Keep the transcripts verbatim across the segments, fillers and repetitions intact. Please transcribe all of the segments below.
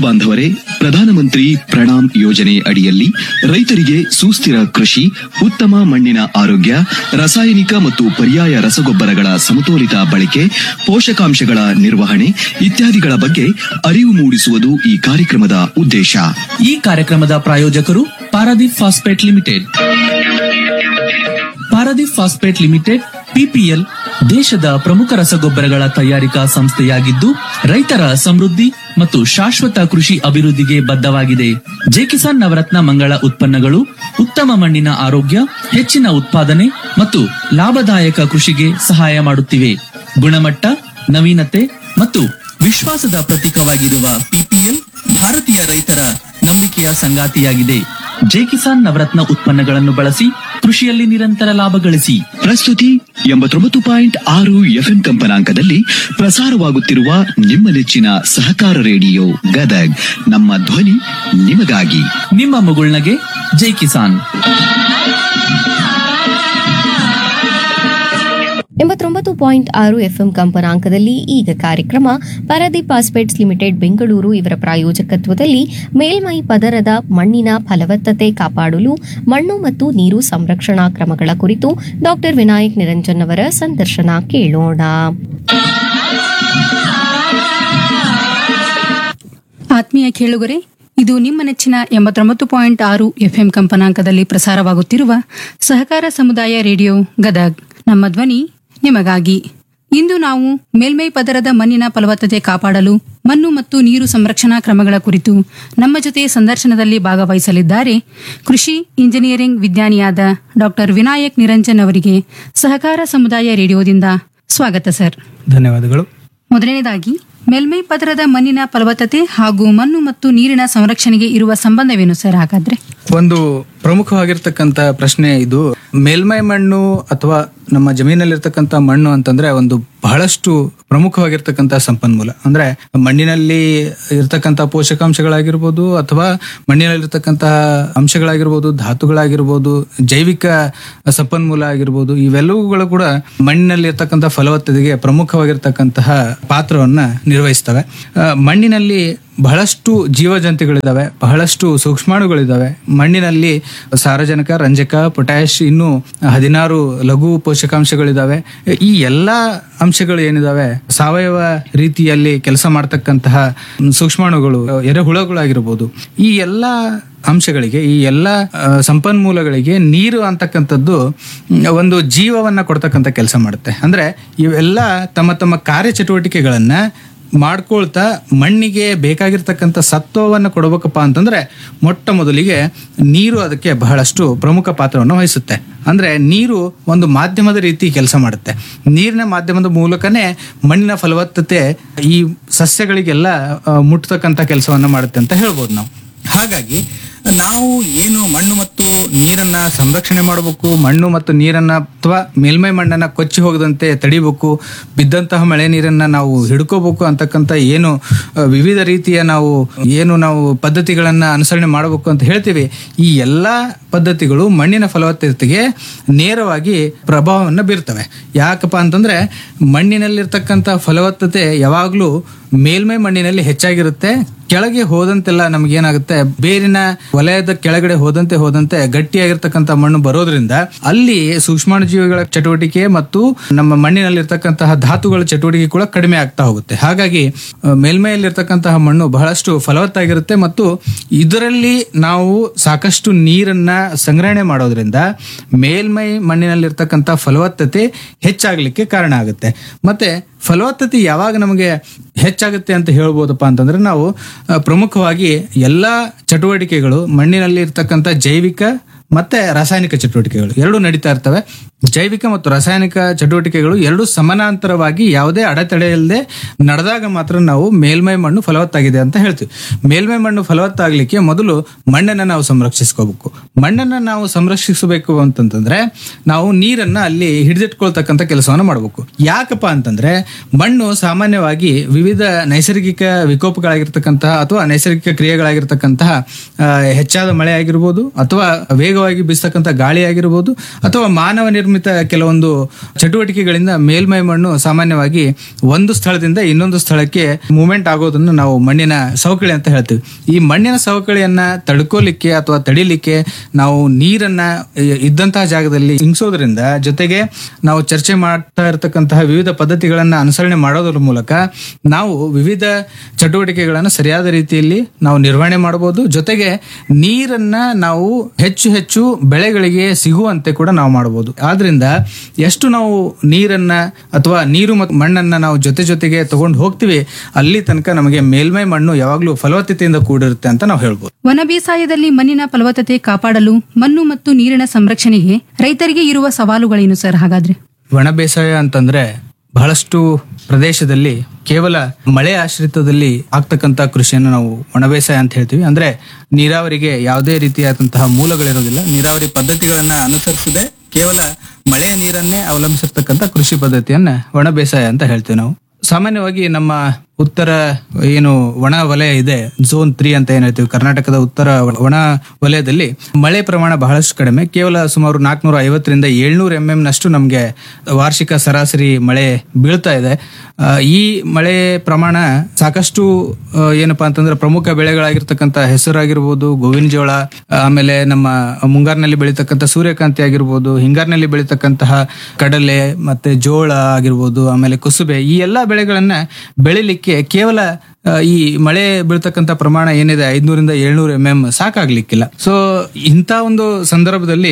ಬಾಂಧವರೇ, ಪ್ರಧಾನಮಂತ್ರಿ ಪ್ರಣಾಮ್ ಯೋಜನೆ ಅಡಿಯಲ್ಲಿ ರೈತರಿಗೆ ಸುಸ್ಥಿರ ಕೃಷಿ, ಉತ್ತಮ ಮಣ್ಣಿನ ಆರೋಗ್ಯ, ರಾಸಾಯನಿಕ ಮತ್ತು ಪರ್ಯಾಯ ರಸಗೊಬ್ಬರಗಳ ಸಮತೋಲಿತ ಬಳಕೆ, ಪೋಷಕಾಂಶಗಳ ನಿರ್ವಹಣೆ ಇತ್ಯಾದಿಗಳ ಬಗ್ಗೆ ಅರಿವು ಮೂಡಿಸುವುದು ಈ ಕಾರ್ಯಕ್ರಮದ ಉದ್ದೇಶ. ಈ ಕಾರ್ಯಕ್ರಮದ ಪ್ರಾಯೋಜಕರು Paradip phosphate limited. Paradip phosphate limited ಪಿಪಿಎಲ್ ದೇಶದ ಪ್ರಮುಖ ರಸಗೊಬ್ಬರಗಳ ತಯಾರಿಕಾ ಸಂಸ್ಥೆಯಾಗಿದ್ದು, ರೈತರ ಸಮೃದ್ಧಿ ಮತ್ತು ಶಾಶ್ವತ ಕೃಷಿ ಅಭಿವೃದ್ಧಿಗೆ ಬದ್ಧವಾಗಿದೆ. ಜೆ ಕಿಸಾನ್ ನವರತ್ನ ಮಂಗಳ ಉತ್ಪನ್ನಗಳು ಉತ್ತಮ ಮಣ್ಣಿನ ಆರೋಗ್ಯ, ಹೆಚ್ಚಿನ ಉತ್ಪಾದನೆ ಮತ್ತು ಲಾಭದಾಯಕ ಕೃಷಿಗೆ ಸಹಾಯ ಮಾಡುತ್ತಿವೆ. ಗುಣಮಟ್ಟ, ನವೀನತೆ ಮತ್ತು ವಿಶ್ವಾಸದ ಪ್ರತೀಕವಾಗಿರುವ ಪಿಪಿಎಲ್ ಭಾರತೀಯ ರೈತರ ನಂಬಿಕೆಯ ಸಂಗಾತಿಯಾಗಿದೆ. ಜೆ ಕಿಸಾನ್ ನವರತ್ನ ಉತ್ಪನ್ನಗಳನ್ನು ಬಳಸಿ ಕೃಷಿಯಲ್ಲಿ ನಿರಂತರ ಲಾಭ ಗಳಿಸಿ. ಪ್ರಸ್ತುತಿ ಎಂಬತ್ತೊಂಬತ್ತು ಪಾಯಿಂಟ್ ಆರು ಎಫ್ಎಂ ಕಂಪನಾಂಕದಲ್ಲಿ ಪ್ರಸಾರವಾಗುತ್ತಿರುವ ನಿಮ್ಮ ನೆಚ್ಚಿನ ಸಹಕಾರ ರೇಡಿಯೋ ಗದಗ್. ನಮ್ಮ ಧ್ವನಿ ನಿಮಗಾಗಿ. ನಿಮ್ಮ ಮುಗುಳ್ನಗೆ ಜೈ ಕಿಸಾನ್. ಎಂಬತ್ತೊಂಬತ್ತು ಪಾಯಿಂಟ್ ಆರು ಎಫ್ಎಂ ಕಂಪನಾಂಕದಲ್ಲಿ ಈಗ ಕಾರ್ಯಕ್ರಮ ಪಾರಾದೀಪ್ ಫಾಸ್ಪೇಟ್ಸ್ ಲಿಮಿಟೆಡ್ ಬೆಂಗಳೂರು ಇವರ ಪ್ರಾಯೋಜಕತ್ವದಲ್ಲಿ ಮೇಲ್ಮೈ ಪದರದ ಮಣ್ಣಿನ ಫಲವತ್ತತೆ ಕಾಪಾಡಲು ಮಣ್ಣು ಮತ್ತು ನೀರು ಸಂರಕ್ಷಣಾ ಕ್ರಮಗಳ ಕುರಿತು ಡಾಕ್ಟರ್ ವಿನಾಯಕ್ ನಿರಂಜನ್ ಅವರ ಸಂದರ್ಶನ ಕೇಳೋಣ. ಆತ್ಮೀಯ ಕೇಳುಗರೆ, ಇದು ನಿಮ್ಮ ನೆಚ್ಚಿನ ಎಂಬತ್ತೊಂಬತ್ತು ಪಾಯಿಂಟ್ ಆರು ಎಫ್ಎಂ ಕಂಪನಾಂಕದಲ್ಲಿ ಪ್ರಸಾರವಾಗುತ್ತಿರುವ ಸಹಕಾರ ಸಮುದಾಯ ರೇಡಿಯೋ ಗದಗ್. ನಮ್ಮ ಧ್ವನಿ ನಿಮಗಾಗಿ. ಇಂದು ನಾವು ಮೇಲ್ಮೈ ಪದರದ ಮಣ್ಣಿನ ಫಲವತ್ತತೆ ಕಾಪಾಡಲು ಮಣ್ಣು ಮತ್ತು ನೀರು ಸಂರಕ್ಷಣಾ ಕ್ರಮಗಳ ಕುರಿತು ನಮ್ಮ ಜೊತೆ ಸಂದರ್ಶನದಲ್ಲಿ ಭಾಗವಹಿಸಲಿದ್ದಾರೆ ಕೃಷಿ ಇಂಜಿನಿಯರಿಂಗ್ ವಿಜ್ಞಾನಿಯಾದ ಡಾಕ್ಟರ್ ವಿನಾಯಕ್ ನಿರಂಜನ್ ಅವರಿಗೆ ಸಹಕಾರ ಸಮುದಾಯ ರೇಡಿಯೋದಿಂದ ಸ್ವಾಗತ ಸರ್. ಧನ್ಯವಾದಗಳು. ಮೊದಲನೇದಾಗಿ, ಮೇಲ್ಮೈ ಪದರದ ಮಣ್ಣಿನ ಫಲವತ್ತತೆ ಹಾಗೂ ಮಣ್ಣು ಮತ್ತು ನೀರಿನ ಸಂರಕ್ಷಣೆಗೆ ಇರುವ ಸಂಬಂಧವೇನು ಸರ್? ಹಾಗಾದ್ರೆ ಒಂದು ಪ್ರಮುಖವಾಗಿರ್ತಕ್ಕಂಥ ಪ್ರಶ್ನೆ ಇದು. ಮೇಲ್ಮೈ ಮಣ್ಣು ಅಥವಾ ನಮ್ಮ ಜಮೀನಲ್ಲಿರ್ತಕ್ಕಂಥ ಮಣ್ಣು ಅಂತಂದ್ರೆ ಒಂದು ಬಹಳಷ್ಟು ಪ್ರಮುಖವಾಗಿರ್ತಕ್ಕಂಥ ಸಂಪನ್ಮೂಲ. ಅಂದ್ರೆ ಮಣ್ಣಿನಲ್ಲಿ ಇರ್ತಕ್ಕಂಥ ಪೋಷಕಾಂಶಗಳಾಗಿರ್ಬೋದು ಅಥವಾ ಮಣ್ಣಿನಲ್ಲಿರ್ತಕ್ಕಂತಹ ಅಂಶಗಳಾಗಿರ್ಬೋದು, ಧಾತುಗಳಾಗಿರ್ಬೋದು, ಜೈವಿಕ ಸಂಪನ್ಮೂಲ ಆಗಿರ್ಬೋದು, ಇವೆಲ್ಲವುಗಳು ಕೂಡ ಮಣ್ಣಿನಲ್ಲಿ ಇರ್ತಕ್ಕಂಥ ಫಲವತ್ತತೆಗೆ ಪ್ರಮುಖವಾಗಿರ್ತಕ್ಕಂತಹ ಪಾತ್ರವನ್ನ ನಿರ್ವಹಿಸ್ತವೆ. ಮಣ್ಣಿನಲ್ಲಿ ಬಹಳಷ್ಟು ಜೀವಜಂತುಗಳಿದಾವೆ, ಬಹಳಷ್ಟು ಸೂಕ್ಷ್ಮಾಣುಗಳಿದಾವೆ. ಮಣ್ಣಿನಲ್ಲಿ ಸಾರಜನಕ, ರಂಜಕ, ಪೊಟ್ಯಾಶ್, ಇನ್ನು ಹದಿನಾರು ಲಘು ಪೋಷಕಾಂಶಗಳಿದಾವೆ. ಈ ಎಲ್ಲಾ ಅಂಶಗಳು ಏನಿದಾವೆ ಸಾವಯವ ರೀತಿಯಲ್ಲಿ ಕೆಲಸ ಮಾಡ್ತಕ್ಕಂತಹ ಸೂಕ್ಷ್ಮಾಣುಗಳು, ಎರೆಹುಳಗಳಾಗಿರ್ಬೋದು, ಈ ಎಲ್ಲಾ ಅಂಶಗಳಿಗೆ, ಈ ಎಲ್ಲ ಸಂಪನ್ಮೂಲಗಳಿಗೆ ನೀರು ಅಂತಕ್ಕಂಥದ್ದು ಒಂದು ಜೀವವನ್ನ ಕೊಡ್ತಕ್ಕಂಥ ಕೆಲಸ ಮಾಡುತ್ತೆ. ಅಂದ್ರೆ ಇವೆಲ್ಲ ತಮ್ಮ ತಮ್ಮ ಕಾರ್ಯಚಟುವಟಿಕೆಗಳನ್ನ ಮಾಡ್ಕೊಳ್ತಾ ಮಣ್ಣಿಗೆ ಬೇಕಾಗಿರ್ತಕ್ಕಂಥ ಸತ್ವವನ್ನು ಕೊಡಬೇಕಪ್ಪ ಅಂತಂದ್ರೆ ಮೊಟ್ಟ ಮೊದಲಿಗೆ ನೀರು ಅದಕ್ಕೆ ಬಹಳಷ್ಟು ಪ್ರಮುಖ ಪಾತ್ರವನ್ನು ವಹಿಸುತ್ತೆ. ಅಂದ್ರೆ ನೀರು ಒಂದು ಮಾಧ್ಯಮದ ರೀತಿ ಕೆಲಸ ಮಾಡುತ್ತೆ. ನೀರಿನ ಮಾಧ್ಯಮದ ಮೂಲಕನೇ ಮಣ್ಣಿನ ಫಲವತ್ತತೆ ಈ ಸಸ್ಯಗಳಿಗೆಲ್ಲ ಮುಟ್ಟತಕ್ಕಂಥ ಕೆಲಸವನ್ನ ಮಾಡುತ್ತೆ ಅಂತ ಹೇಳ್ಬೋದು ನಾವು. ಹಾಗಾಗಿ ನಾವು ಏನು ಮಣ್ಣು ಮತ್ತು ನೀರನ್ನ ಸಂರಕ್ಷಣೆ ಮಾಡಬೇಕು, ಮಣ್ಣು ಮತ್ತು ನೀರನ್ನ ಅಥವಾ ಮೇಲ್ಮೈ ಮಣ್ಣನ್ನ ಕೊಚ್ಚಿ ಹೋಗದಂತೆ ತಡಿಬೇಕು, ಬಿದ್ದಂತಹ ಮಳೆ ನೀರನ್ನ ನಾವು ಹಿಡ್ಕೋಬೇಕು ಅಂತಕ್ಕಂಥ ಏನು ವಿವಿಧ ರೀತಿಯ ನಾವು ಏನು ನಾವು ಪದ್ಧತಿಗಳನ್ನ ಅನುಸರಣೆ ಮಾಡಬೇಕು ಅಂತ ಹೇಳ್ತೀವಿ, ಈ ಎಲ್ಲಾ ಪದ್ಧತಿಗಳು ಮಣ್ಣಿನ ಫಲವತ್ತತೆಗೆ ನೇರವಾಗಿ ಪ್ರಭಾವವನ್ನು ಬೀರ್ತವೆ. ಯಾಕಪ್ಪ ಅಂತಂದ್ರೆ ಮಣ್ಣಿನಲ್ಲಿರ್ತಕ್ಕಂಥ ಫಲವತ್ತತೆ ಯಾವಾಗ್ಲೂ ಮೇಲ್ಮೈ ಮಣ್ಣಿನಲ್ಲಿ ಹೆಚ್ಚಾಗಿರುತ್ತೆ. ಕೆಳಗೆ ಹೋದಂತೆಲ್ಲ ನಮ್ಗೇನಾಗುತ್ತೆ, ಬೇರಿನ ವಲಯದ ಕೆಳಗಡೆ ಹೋದಂತೆ ಹೋದಂತೆ ಗಟ್ಟಿಯಾಗಿರ್ತಕ್ಕಂಥ ಮಣ್ಣು ಬರೋದ್ರಿಂದ ಅಲ್ಲಿ ಸೂಕ್ಷ್ಮಾಣುಜೀವಿಗಳ ಚಟುವಟಿಕೆ ಮತ್ತು ನಮ್ಮ ಮಣ್ಣಿನಲ್ಲಿರ್ತಕ್ಕಂತಹ ಧಾತುಗಳ ಚಟುವಟಿಕೆ ಕೂಡ ಕಡಿಮೆ ಆಗ್ತಾ ಹೋಗುತ್ತೆ. ಹಾಗಾಗಿ ಮೇಲ್ಮೈಯಲ್ಲಿರ್ತಕ್ಕಂತಹ ಮಣ್ಣು ಬಹಳಷ್ಟು ಫಲವತ್ತಾಗಿರುತ್ತೆ ಮತ್ತು ಇದರಲ್ಲಿ ನಾವು ಸಾಕಷ್ಟು ನೀರನ್ನ ಸಂಗ್ರಹಣೆ ಮಾಡೋದ್ರಿಂದ ಮೇಲ್ಮೈ ಮಣ್ಣಿನಲ್ಲಿರ್ತಕ್ಕಂಥ ಫಲವತ್ತತೆ ಹೆಚ್ಚಾಗ್ಲಿಕ್ಕೆ ಕಾರಣ ಆಗುತ್ತೆ. ಮತ್ತೆ ಫಲವತ್ತತೆ ಯಾವಾಗ ನಮಗೆ ಹೆಚ್ಚಾಗುತ್ತೆ ಅಂತ ಹೇಳ್ಬೋದಪ್ಪ ಅಂತಂದ್ರೆ ನಾವು ಪ್ರಮುಖವಾಗಿ ಎಲ್ಲಾ ಚಟುವಟಿಕೆಗಳು ಮಣ್ಣಿನಲ್ಲಿ ಇರ್ತಕ್ಕಂಥ ಜೈವಿಕ ಮತ್ತೆ ರಾಸಾಯನಿಕ ಚಟುವಟಿಕೆಗಳು ಎರಡು ನಡೀತಾ ಇರ್ತವೆ. ಜೈವಿಕ ಮತ್ತು ರಾಸಾಯನಿಕ ಚಟುವಟಿಕೆಗಳು ಎರಡು ಸಮಾನಾಂತರವಾಗಿ ಯಾವುದೇ ಅಡೆತಡೆ ಇಲ್ಲದೆ ನಡೆದಾಗ ಮಾತ್ರ ನಾವು ಮೇಲ್ಮೈ ಮಣ್ಣು ಫಲವತ್ತಾಗಿದೆ ಅಂತ ಹೇಳ್ತೀವಿ. ಮೇಲ್ಮೈ ಮಣ್ಣು ಫಲವತ್ತಾಗ್ಲಿಕ್ಕೆ ಮೊದಲು ಮಣ್ಣನ್ನ ನಾವು ಸಂರಕ್ಷಿಸ್ಕೋಬೇಕು. ಮಣ್ಣನ್ನ ನಾವು ಸಂರಕ್ಷಿಸಬೇಕು ಅಂತಂತಂದ್ರೆ ನಾವು ನೀರನ್ನ ಅಲ್ಲಿ ಹಿಡಿದಿಟ್ಕೊಳ್ತಕ್ಕಂಥ ಕೆಲಸವನ್ನ ಮಾಡಬೇಕು. ಯಾಕಪ್ಪ ಅಂತಂದ್ರೆ ಮಣ್ಣು ಸಾಮಾನ್ಯವಾಗಿ ವಿವಿಧ ನೈಸರ್ಗಿಕ ವಿಕೋಪಗಳಾಗಿರ್ತಕ್ಕಂತಹ ಅಥವಾ ನೈಸರ್ಗಿಕ ಕ್ರಿಯೆಗಳಾಗಿರ್ತಕ್ಕಂತಹ ಹೆಚ್ಚಾದ ಮಳೆ ಆಗಿರ್ಬೋದು ಅಥವಾ ವೇಗ ವೇಗವಾಗಿ ಬೀಸ್ತಕ್ಕಂಥ ಗಾಳಿ ಆಗಿರ್ಬೋದು ಅಥವಾ ಮಾನವ ನಿರ್ಮಿತ ಕೆಲವೊಂದು ಚಟುವಟಿಕೆಗಳಿಂದ ಮೇಲ್ಮೈ ಮಣ್ಣು ಸಾಮಾನ್ಯವಾಗಿ ಒಂದು ಸ್ಥಳದಿಂದ ಇನ್ನೊಂದು ಸ್ಥಳಕ್ಕೆ ಮೂವ್ಮೆಂಟ್ ಆಗೋದನ್ನು ನಾವು ಮಣ್ಣಿನ ಸವಕಳಿ ಅಂತ ಹೇಳ್ತೀವಿ. ಈ ಮಣ್ಣಿನ ಸವಕಳಿಯನ್ನ ತಡ್ಕೋಲಿಕ್ಕೆ ಅಥವಾ ತಡಿಲಿಕ್ಕೆ ನಾವು ನೀರನ್ನ ಇದ್ದಂತಹ ಜಾಗದಲ್ಲಿ ಇಂಗಿಸೋದ್ರಿಂದ, ಜೊತೆಗೆ ನಾವು ಚರ್ಚೆ ಮಾಡ್ತಾ ಇರತಕ್ಕಂತಹ ವಿವಿಧ ಪದ್ಧತಿಗಳನ್ನ ಅನುಸರಣೆ ಮಾಡೋದ್ರ ಮೂಲಕ ನಾವು ವಿವಿಧ ಚಟುವಟಿಕೆಗಳನ್ನು ಸರಿಯಾದ ರೀತಿಯಲ್ಲಿ ನಾವು ನಿರ್ವಹಣೆ ಮಾಡಬಹುದು. ಜೊತೆಗೆ ನೀರನ್ನ ನಾವು ಹೆಚ್ಚು ಹೆಚ್ಚು ಬೆಳೆಗಳಿಗೆ ಸಿಗುವಂತೆ ಕೂಡ ನಾವು ಮಾಡಬಹುದು. ಆದ್ರಿಂದ ಎಷ್ಟು ನಾವು ನೀರನ್ನ ಅಥವಾ ನೀರು ಮತ್ತು ಮಣ್ಣನ್ನ ನಾವು ಜೊತೆ ಜೊತೆಗೆ ತಗೊಂಡು ಹೋಗ್ತೀವಿ, ಅಲ್ಲಿ ತನಕ ನಮಗೆ ಮೇಲ್ಮೈ ಮಣ್ಣು ಯಾವಾಗ್ಲೂ ಫಲವತ್ತತೆಯಿಂದ ಕೂಡಿರುತ್ತೆ ಅಂತ ನಾವು ಹೇಳ್ಬೋದು. ವನ ಬೇಸಾಯದಲ್ಲಿ ಮಣ್ಣಿನ ಫಲವತ್ತತೆ ಕಾಪಾಡಲು ಮಣ್ಣು ಮತ್ತು ನೀರಿನ ಸಂರಕ್ಷಣೆಗೆ ರೈತರಿಗೆ ಇರುವ ಸವಾಲುಗಳೇನು ಸರ್? ಹಾಗಾದ್ರೆ ಒಣ ಬೇಸಾಯ ಅಂತಂದ್ರೆ ಬಹಳಷ್ಟು ಪ್ರದೇಶದಲ್ಲಿ ಕೇವಲ ಮಳೆ ಆಶ್ರಿತದಲ್ಲಿ ಆಗ್ತಕ್ಕಂಥ ಕೃಷಿಯನ್ನು ನಾವು ಒಣ ಬೇಸಾಯ ಅಂತ ಹೇಳ್ತೀವಿ. ಅಂದ್ರೆ ನೀರಾವರಿಗೆ ಯಾವುದೇ ರೀತಿಯಾದಂತಹ ಮೂಲಗಳಿರೋದಿಲ್ಲ. ನೀರಾವರಿ ಪದ್ಧತಿಗಳನ್ನ ಅನುಸರಿಸದೆ ಕೇವಲ ಮಳೆಯ ನೀರನ್ನೇ ಅವಲಂಬಿಸಿರ್ತಕ್ಕಂಥ ಕೃಷಿ ಪದ್ಧತಿಯನ್ನ ಒಣ ಬೇಸಾಯ ಅಂತ ಹೇಳ್ತೀವಿ ನಾವು. ಸಾಮಾನ್ಯವಾಗಿ ನಮ್ಮ ಉತ್ತರ ಏನು ಒಣ ವಲಯ ಇದೆ, ಝೋನ್ ತ್ರೀ ಅಂತ ಏನ್ ಹೇಳ್ತೀವಿ, ಕರ್ನಾಟಕದ ಉತ್ತರ ಒಣ ವಲಯದಲ್ಲಿ ಮಳೆ ಪ್ರಮಾಣ ಬಹಳಷ್ಟು ಕಡಿಮೆ. ಕೇವಲ ಸುಮಾರು ನಾಲ್ಕನೂರ ಐವತ್ತರಿಂದ ಏಳ್ನೂರ ಎಂ ಎಂ ನಷ್ಟು ನಮಗೆ ವಾರ್ಷಿಕ ಸರಾಸರಿ ಮಳೆ ಬೀಳ್ತಾ ಇದೆ. ಈ ಮಳೆ ಪ್ರಮಾಣ ಸಾಕಷ್ಟು ಏನಪ್ಪಾ ಅಂತಂದ್ರೆ ಪ್ರಮುಖ ಬೆಳೆಗಳಾಗಿರ್ತಕ್ಕಂಥ ಹೆಸರಾಗಿರ್ಬೋದು, ಗೋವಿನ ಜೋಳ, ಆಮೇಲೆ ನಮ್ಮ ಮುಂಗಾರಿನಲ್ಲಿ ಬೆಳೀತಕ್ಕಂಥ ಸೂರ್ಯಕಾಂತಿ ಆಗಿರ್ಬೋದು, ಹಿಂಗಾರಿನಲ್ಲಿ ಬೆಳೀತಕ್ಕಂತಹ ಕಡಲೆ ಮತ್ತೆ ಜೋಳ ಆಗಿರ್ಬೋದು, ಆಮೇಲೆ ಕುಸುಬೆ, ಈ ಎಲ್ಲಾ ಬೆಳೆಗಳನ್ನ ಬೆಳಿಲಿಕ್ಕೆ ಕೇವಲ ಈ ಮಳೆ ಬೀಳ್ತಕ್ಕಂಥ ಪ್ರಮಾಣ ಏನಿದೆ ಐದ್ನೂರಿಂದ ಏಳ್ನೂರು ಎಂ ಎಂ ಸಾಕಾಗ್ಲಿಕ್ಕಿಲ್ಲ. ಸೊ ಇಂಥ ಒಂದು ಸಂದರ್ಭದಲ್ಲಿ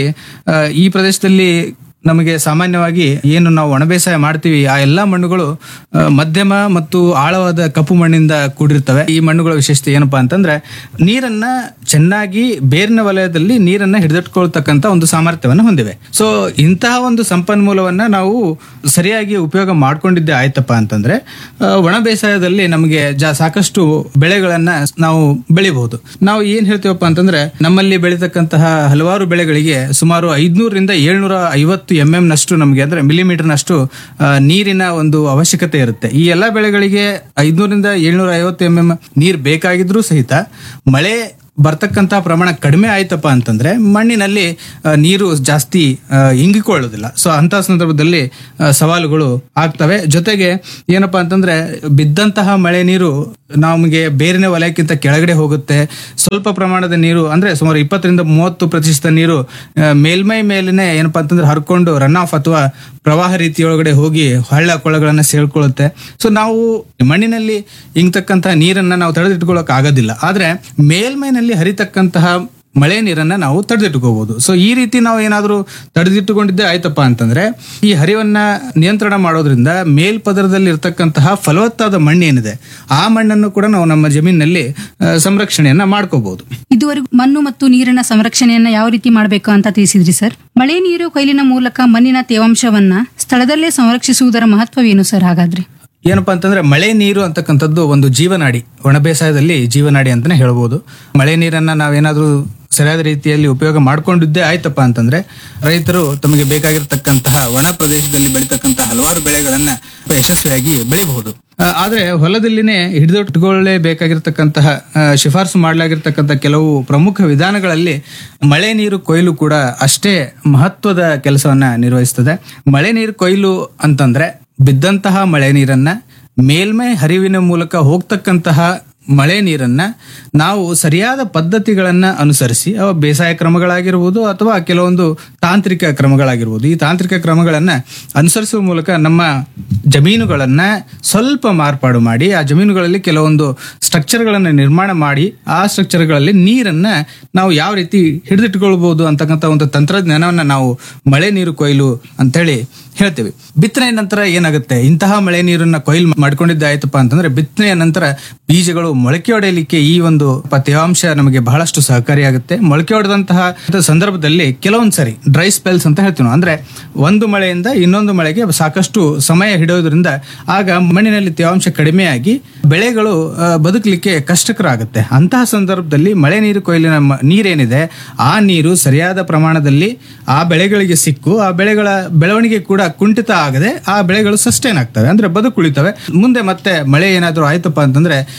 ಈ ಪ್ರದೇಶದಲ್ಲಿ ನಮಗೆ ಸಾಮಾನ್ಯವಾಗಿ ಏನು ನಾವು ಒಣ ಬೇಸಾಯ ಮಾಡ್ತೀವಿ, ಆ ಎಲ್ಲಾ ಮಣ್ಣುಗಳು ಮಧ್ಯಮ ಮತ್ತು ಆಳವಾದ ಕಪ್ಪು ಮಣ್ಣಿಂದ ಕೂಡಿರ್ತವೆ. ಈ ಮಣ್ಣುಗಳ ವಿಶೇಷತೆ ಏನಪ್ಪಾ ಅಂತಂದ್ರೆ ನೀರನ್ನ ಚೆನ್ನಾಗಿ ಬೇರಿನ ವಲಯದಲ್ಲಿ ನೀರನ್ನ ಹಿಡಿದಿಟ್ಕೊಳ್ತಕ್ಕಂಥ ಒಂದು ಸಾಮರ್ಥ್ಯವನ್ನು ಹೊಂದಿವೆ. ಸೊ ಇಂತಹ ಒಂದು ಸಂಪನ್ಮೂಲವನ್ನ ನಾವು ಸರಿಯಾಗಿ ಉಪಯೋಗ ಮಾಡ್ಕೊಂಡಿದ್ದೆ ಆಯ್ತಪ್ಪ ಅಂತಂದ್ರೆ ಒಣ ಬೇಸಾಯದಲ್ಲಿ ನಮಗೆ ಜಾ ಸಾಕಷ್ಟು ಬೆಳೆಗಳನ್ನ ನಾವು ಬೆಳಿಬಹುದು. ನಾವು ಏನ್ ಹೇಳ್ತೀವಪ್ಪ ಅಂತಂದ್ರೆ ನಮ್ಮಲ್ಲಿ ಬೆಳೀತಕ್ಕಂತಹ ಹಲವಾರು ಬೆಳೆಗಳಿಗೆ ಸುಮಾರು ಐದ್ನೂರರಿಂದ ಏಳ್ನೂರ ಐವತ್ತು ಎಂ ಎಂ ನಷ್ಟು ನಮಗೆ ಅಂದ್ರೆ ಮಿಲಿಮೀಟರ್ ನಷ್ಟು ನೀರಿನ ಒಂದು ಅವಶ್ಯಕತೆ ಇರುತ್ತೆ. ಈ ಎಲ್ಲಾ ಬೆಳೆಗಳಿಗೆ ಐದ್ನೂರಿಂದ ಏಳ್ನೂರ ಐವತ್ತು ಎಂ ಎಂ ನೀರ್ ಬೇಕಾಗಿದ್ರೂ ಸಹಿತ ಮಳೆ ಬರ್ತಕ್ಕಂಥ ಪ್ರಮಾಣ ಕಡಿಮೆ ಆಯ್ತಪ್ಪ ಅಂತಂದ್ರೆ ಮಣ್ಣಿನಲ್ಲಿ ನೀರು ಜಾಸ್ತಿ ಇಂಗಿಕೊಳ್ಳೋದಿಲ್ಲ. ಸೊ ಅಂತ ಸಂದರ್ಭದಲ್ಲಿ ಸವಾಲುಗಳು ಆಗ್ತವೆ. ಜೊತೆಗೆ ಏನಪ್ಪಾ ಅಂತಂದ್ರೆ ಬಿದ್ದಂತಹ ಮಳೆ ನೀರು ನಮಗೆ ಬೇರಿನ ವಲಯಕ್ಕಿಂತ ಕೆಳಗಡೆ ಹೋಗುತ್ತೆ. ಸ್ವಲ್ಪ ಪ್ರಮಾಣದ ನೀರು ಅಂದ್ರೆ ಸುಮಾರು ಇಪ್ಪತ್ತರಿಂದ ಮೂವತ್ತು ಪ್ರತಿಶತ ನೀರು ಮೇಲ್ಮೈ ಮೇಲಿನೇ ಏನಪ್ಪಾ ಅಂತಂದ್ರೆ ಹರ್ಕೊಂಡು ರನ್ ಆಫ್ ಅಥವಾ ಪ್ರವಾಹ ರೀತಿಯೊಳಗಡೆ ಹೋಗಿ ಹಳ್ಳ ಕೊಳ್ಳಗಳನ್ನ ಸೇಳ್ಕೊಳ್ಳುತ್ತೆ. ಸೊ ನಾವು ಮಣ್ಣಿನಲ್ಲಿ ಇಂಗ್ತಕ್ಕಂತಹ ನೀರನ್ನ ನಾವು ತಡೆದಿಟ್ಕೊಳ್ಳೋಕೆ ಆಗೋದಿಲ್ಲ. ಆದ್ರೆ ಮೇಲ್ಮೈನಲ್ಲಿ ಹರಿತಕ್ಕಂತಹ ಮಳೆ ನೀರನ್ನ ನಾವು ತಡೆದಿಟ್ಟುಕೋಬಹುದು. ಸೊ ಈ ರೀತಿ ನಾವು ಏನಾದ್ರೂ ತಡೆದಿಟ್ಟುಕೊಂಡಿದ್ದೆ ಆಯ್ತಪ್ಪ ಅಂತಂದ್ರೆ ಈ ಹರಿವನ್ನ ನಿಯಂತ್ರಣ ಮಾಡೋದ್ರಿಂದ ಮೇಲ್ಪದರದಲ್ಲಿ ಇರ್ತಕ್ಕಂತಹ ಫಲವತ್ತಾದ ಮಣ್ಣು ಏನಿದೆ ಆ ಮಣ್ಣನ್ನು ಕೂಡ ನಾವು ನಮ್ಮ ಜಮೀನಿನಲ್ಲಿ ಸಂರಕ್ಷಣೆಯನ್ನ ಮಾಡ್ಕೋಬಹುದು. ಇದುವರೆಗೂ ಮಣ್ಣು ಮತ್ತು ನೀರಿನ ಸಂರಕ್ಷಣೆಯನ್ನ ಯಾವ ರೀತಿ ಮಾಡಬೇಕು ಅಂತ ತಿಳಿಸಿದ್ರಿ ಸರ್. ಮಳೆ ನೀರು ಕೊಯ್ಲಿನ ಮೂಲಕ ಮಣ್ಣಿನ ತೇವಾಂಶವನ್ನ ಸ್ಥಳದಲ್ಲೇ ಸಂರಕ್ಷಿಸುವುದರ ಮಹತ್ವವೇನು ಸರ್? ಹಾಗಾದ್ರೆ ಏನಪ್ಪಾ ಅಂತಂದ್ರೆ ಮಳೆ ನೀರು ಅಂತಕ್ಕಂಥದ್ದು ಒಂದು ಜೀವನಾಡಿ, ಒಣ ಬೇಸಾಯದಲ್ಲಿ ಜೀವನಾಡಿ ಅಂತಾನೆ ಹೇಳ್ಬೋದು. ಮಳೆ ನೀರನ್ನ ನಾವೇನಾದ್ರೂ ಸರಿಯಾದ ರೀತಿಯಲ್ಲಿ ಉಪಯೋಗ ಮಾಡ್ಕೊಂಡಿದ್ದೇ ಆಯ್ತಪ್ಪ ಅಂತಂದ್ರೆ ರೈತರು ತಮಗೆ ಬೇಕಾಗಿರ್ತಕ್ಕಂತಹ ಒಣ ಪ್ರದೇಶದಲ್ಲಿ ಬೆಳೀತಕ್ಕಂತಹ ಹಲವಾರು ಬೆಳೆಗಳನ್ನ ಯಶಸ್ವಿಯಾಗಿ ಬೆಳಿಬಹುದು. ಆದ್ರೆ ಹೊಲದಲ್ಲಿನೇ ಹಿಡಿದಿಟ್ಟುಕೊಳ್ಳಲೇಬೇಕಾಗಿರ್ತಕ್ಕಂತಹ ಶಿಫಾರಸು ಮಾಡಲಾಗಿರ್ತಕ್ಕಂಥ ಕೆಲವು ಪ್ರಮುಖ ವಿಧಾನಗಳಲ್ಲಿ ಮಳೆ ನೀರು ಕೊಯ್ಲು ಕೂಡ ಅಷ್ಟೇ ಮಹತ್ವದ ಕೆಲಸವನ್ನ ನಿರ್ವಹಿಸ್ತದೆ. ಮಳೆ ನೀರು ಕೊಯ್ಲು ಅಂತಂದ್ರೆ ಬಿದ್ದಂತಹ ಮಳೆ ನೀರನ್ನ ಮೇಲ್ಮೈ ಹರಿವಿನ ಮೂಲಕ ಹೋಗ್ತಕ್ಕಂತಹ ಮಳೆ ನೀರನ್ನ ನಾವು ಸರಿಯಾದ ಪದ್ಧತಿಗಳನ್ನ ಅನುಸರಿಸಿ, ಅವ ಬೇಸಾಯ ಕ್ರಮಗಳಾಗಿರ್ಬೋದು ಅಥವಾ ಕೆಲವೊಂದು ತಾಂತ್ರಿಕ ಕ್ರಮಗಳಾಗಿರ್ಬೋದು, ಈ ತಾಂತ್ರಿಕ ಕ್ರಮಗಳನ್ನ ಅನುಸರಿಸುವ ಮೂಲಕ ನಮ್ಮ ಜಮೀನುಗಳನ್ನ ಸ್ವಲ್ಪ ಮಾರ್ಪಾಡು ಮಾಡಿ ಆ ಜಮೀನುಗಳಲ್ಲಿ ಕೆಲವೊಂದು ಸ್ಟ್ರಕ್ಚರ್ಗಳನ್ನ ನಿರ್ಮಾಣ ಮಾಡಿ ಆ ಸ್ಟ್ರಕ್ಚರ್ಗಳಲ್ಲಿ ನೀರನ್ನ ನಾವು ಯಾವ ರೀತಿ ಹಿಡಿದಿಟ್ಕೊಳ್ಬಹುದು ಅಂತಕ್ಕಂಥ ಒಂದು ತಂತ್ರಜ್ಞಾನವನ್ನ ನಾವು ಮಳೆ ನೀರು ಕೊಯ್ಲು ಅಂತೇಳಿ ಹೇಳ್ತೀವಿ. ಬಿತ್ತನೆ ನಂತರ ಏನಾಗುತ್ತೆ, ಇಂತಹ ಮಳೆ ನೀರನ್ನ ಕೊಯ್ಲು ಮಾಡ್ಕೊಂಡಿದ್ದೆ ಆಯ್ತಪ್ಪ ಅಂತಂದ್ರೆ ಬಿತ್ತನೆಯ ನಂತರ ಬೀಜಗಳು ಮೊಳಕೆ ಹೊಡೆಯಲಿಕ್ಕೆ ಈ ಒಂದು ತೇವಾಂಶ ನಮಗೆ ಬಹಳಷ್ಟು ಸಹಕಾರಿಯಾಗುತ್ತೆ. ಮೊಳಕೆ ಹೊಡೆದಂತಹ ಸಂದರ್ಭದಲ್ಲಿ ಕೆಲವೊಂದ್ಸರಿ ಡ್ರೈ ಸ್ಪೆಲ್ಸ್ ಅಂತ ಹೇಳ್ತೀವಿ, ಅಂದ್ರೆ ಒಂದು ಮಳೆಯಿಂದ ಇನ್ನೊಂದು ಮಳೆಗೆ ಸಾಕಷ್ಟು ಸಮಯ ಹಿಡಿಯೋದ್ರಿಂದ ಆಗ ಮಣ್ಣಿನಲ್ಲಿ ತೇವಾಂಶ ಕಡಿಮೆಯಾಗಿ ಬೆಳೆಗಳು ಬದುಕಲಿಕ್ಕೆ ಕಷ್ಟಕರ ಆಗುತ್ತೆ. ಅಂತಹ ಸಂದರ್ಭದಲ್ಲಿ ಮಳೆ ನೀರು ಕೊಯ್ಲಿನ ನೀರೇನಿದೆ ಆ ನೀರು ಸರಿಯಾದ ಪ್ರಮಾಣದಲ್ಲಿ ಆ ಬೆಳೆಗಳಿಗೆ ಸಿಕ್ಕು ಆ ಬೆಳೆಗಳ ಬೆಳವಣಿಗೆ ಕೂಡ ಕುಂಠಿತ ಆಗದೆ ಆ ಬೆಳೆಗಳು ಸಸ್ಟೈನ್ ಆಗ್ತವೆ, ಅಂದ್ರೆ ಬದುಕುಳಿತವೆ. ಮುಂದೆ ಮತ್ತೆ ಮಳೆ ಏನಾದ್ರೂ ಆಯ್ತಪ್ಪ ಅಂತಂದ್ರೆ ಒಳ್ಳೆ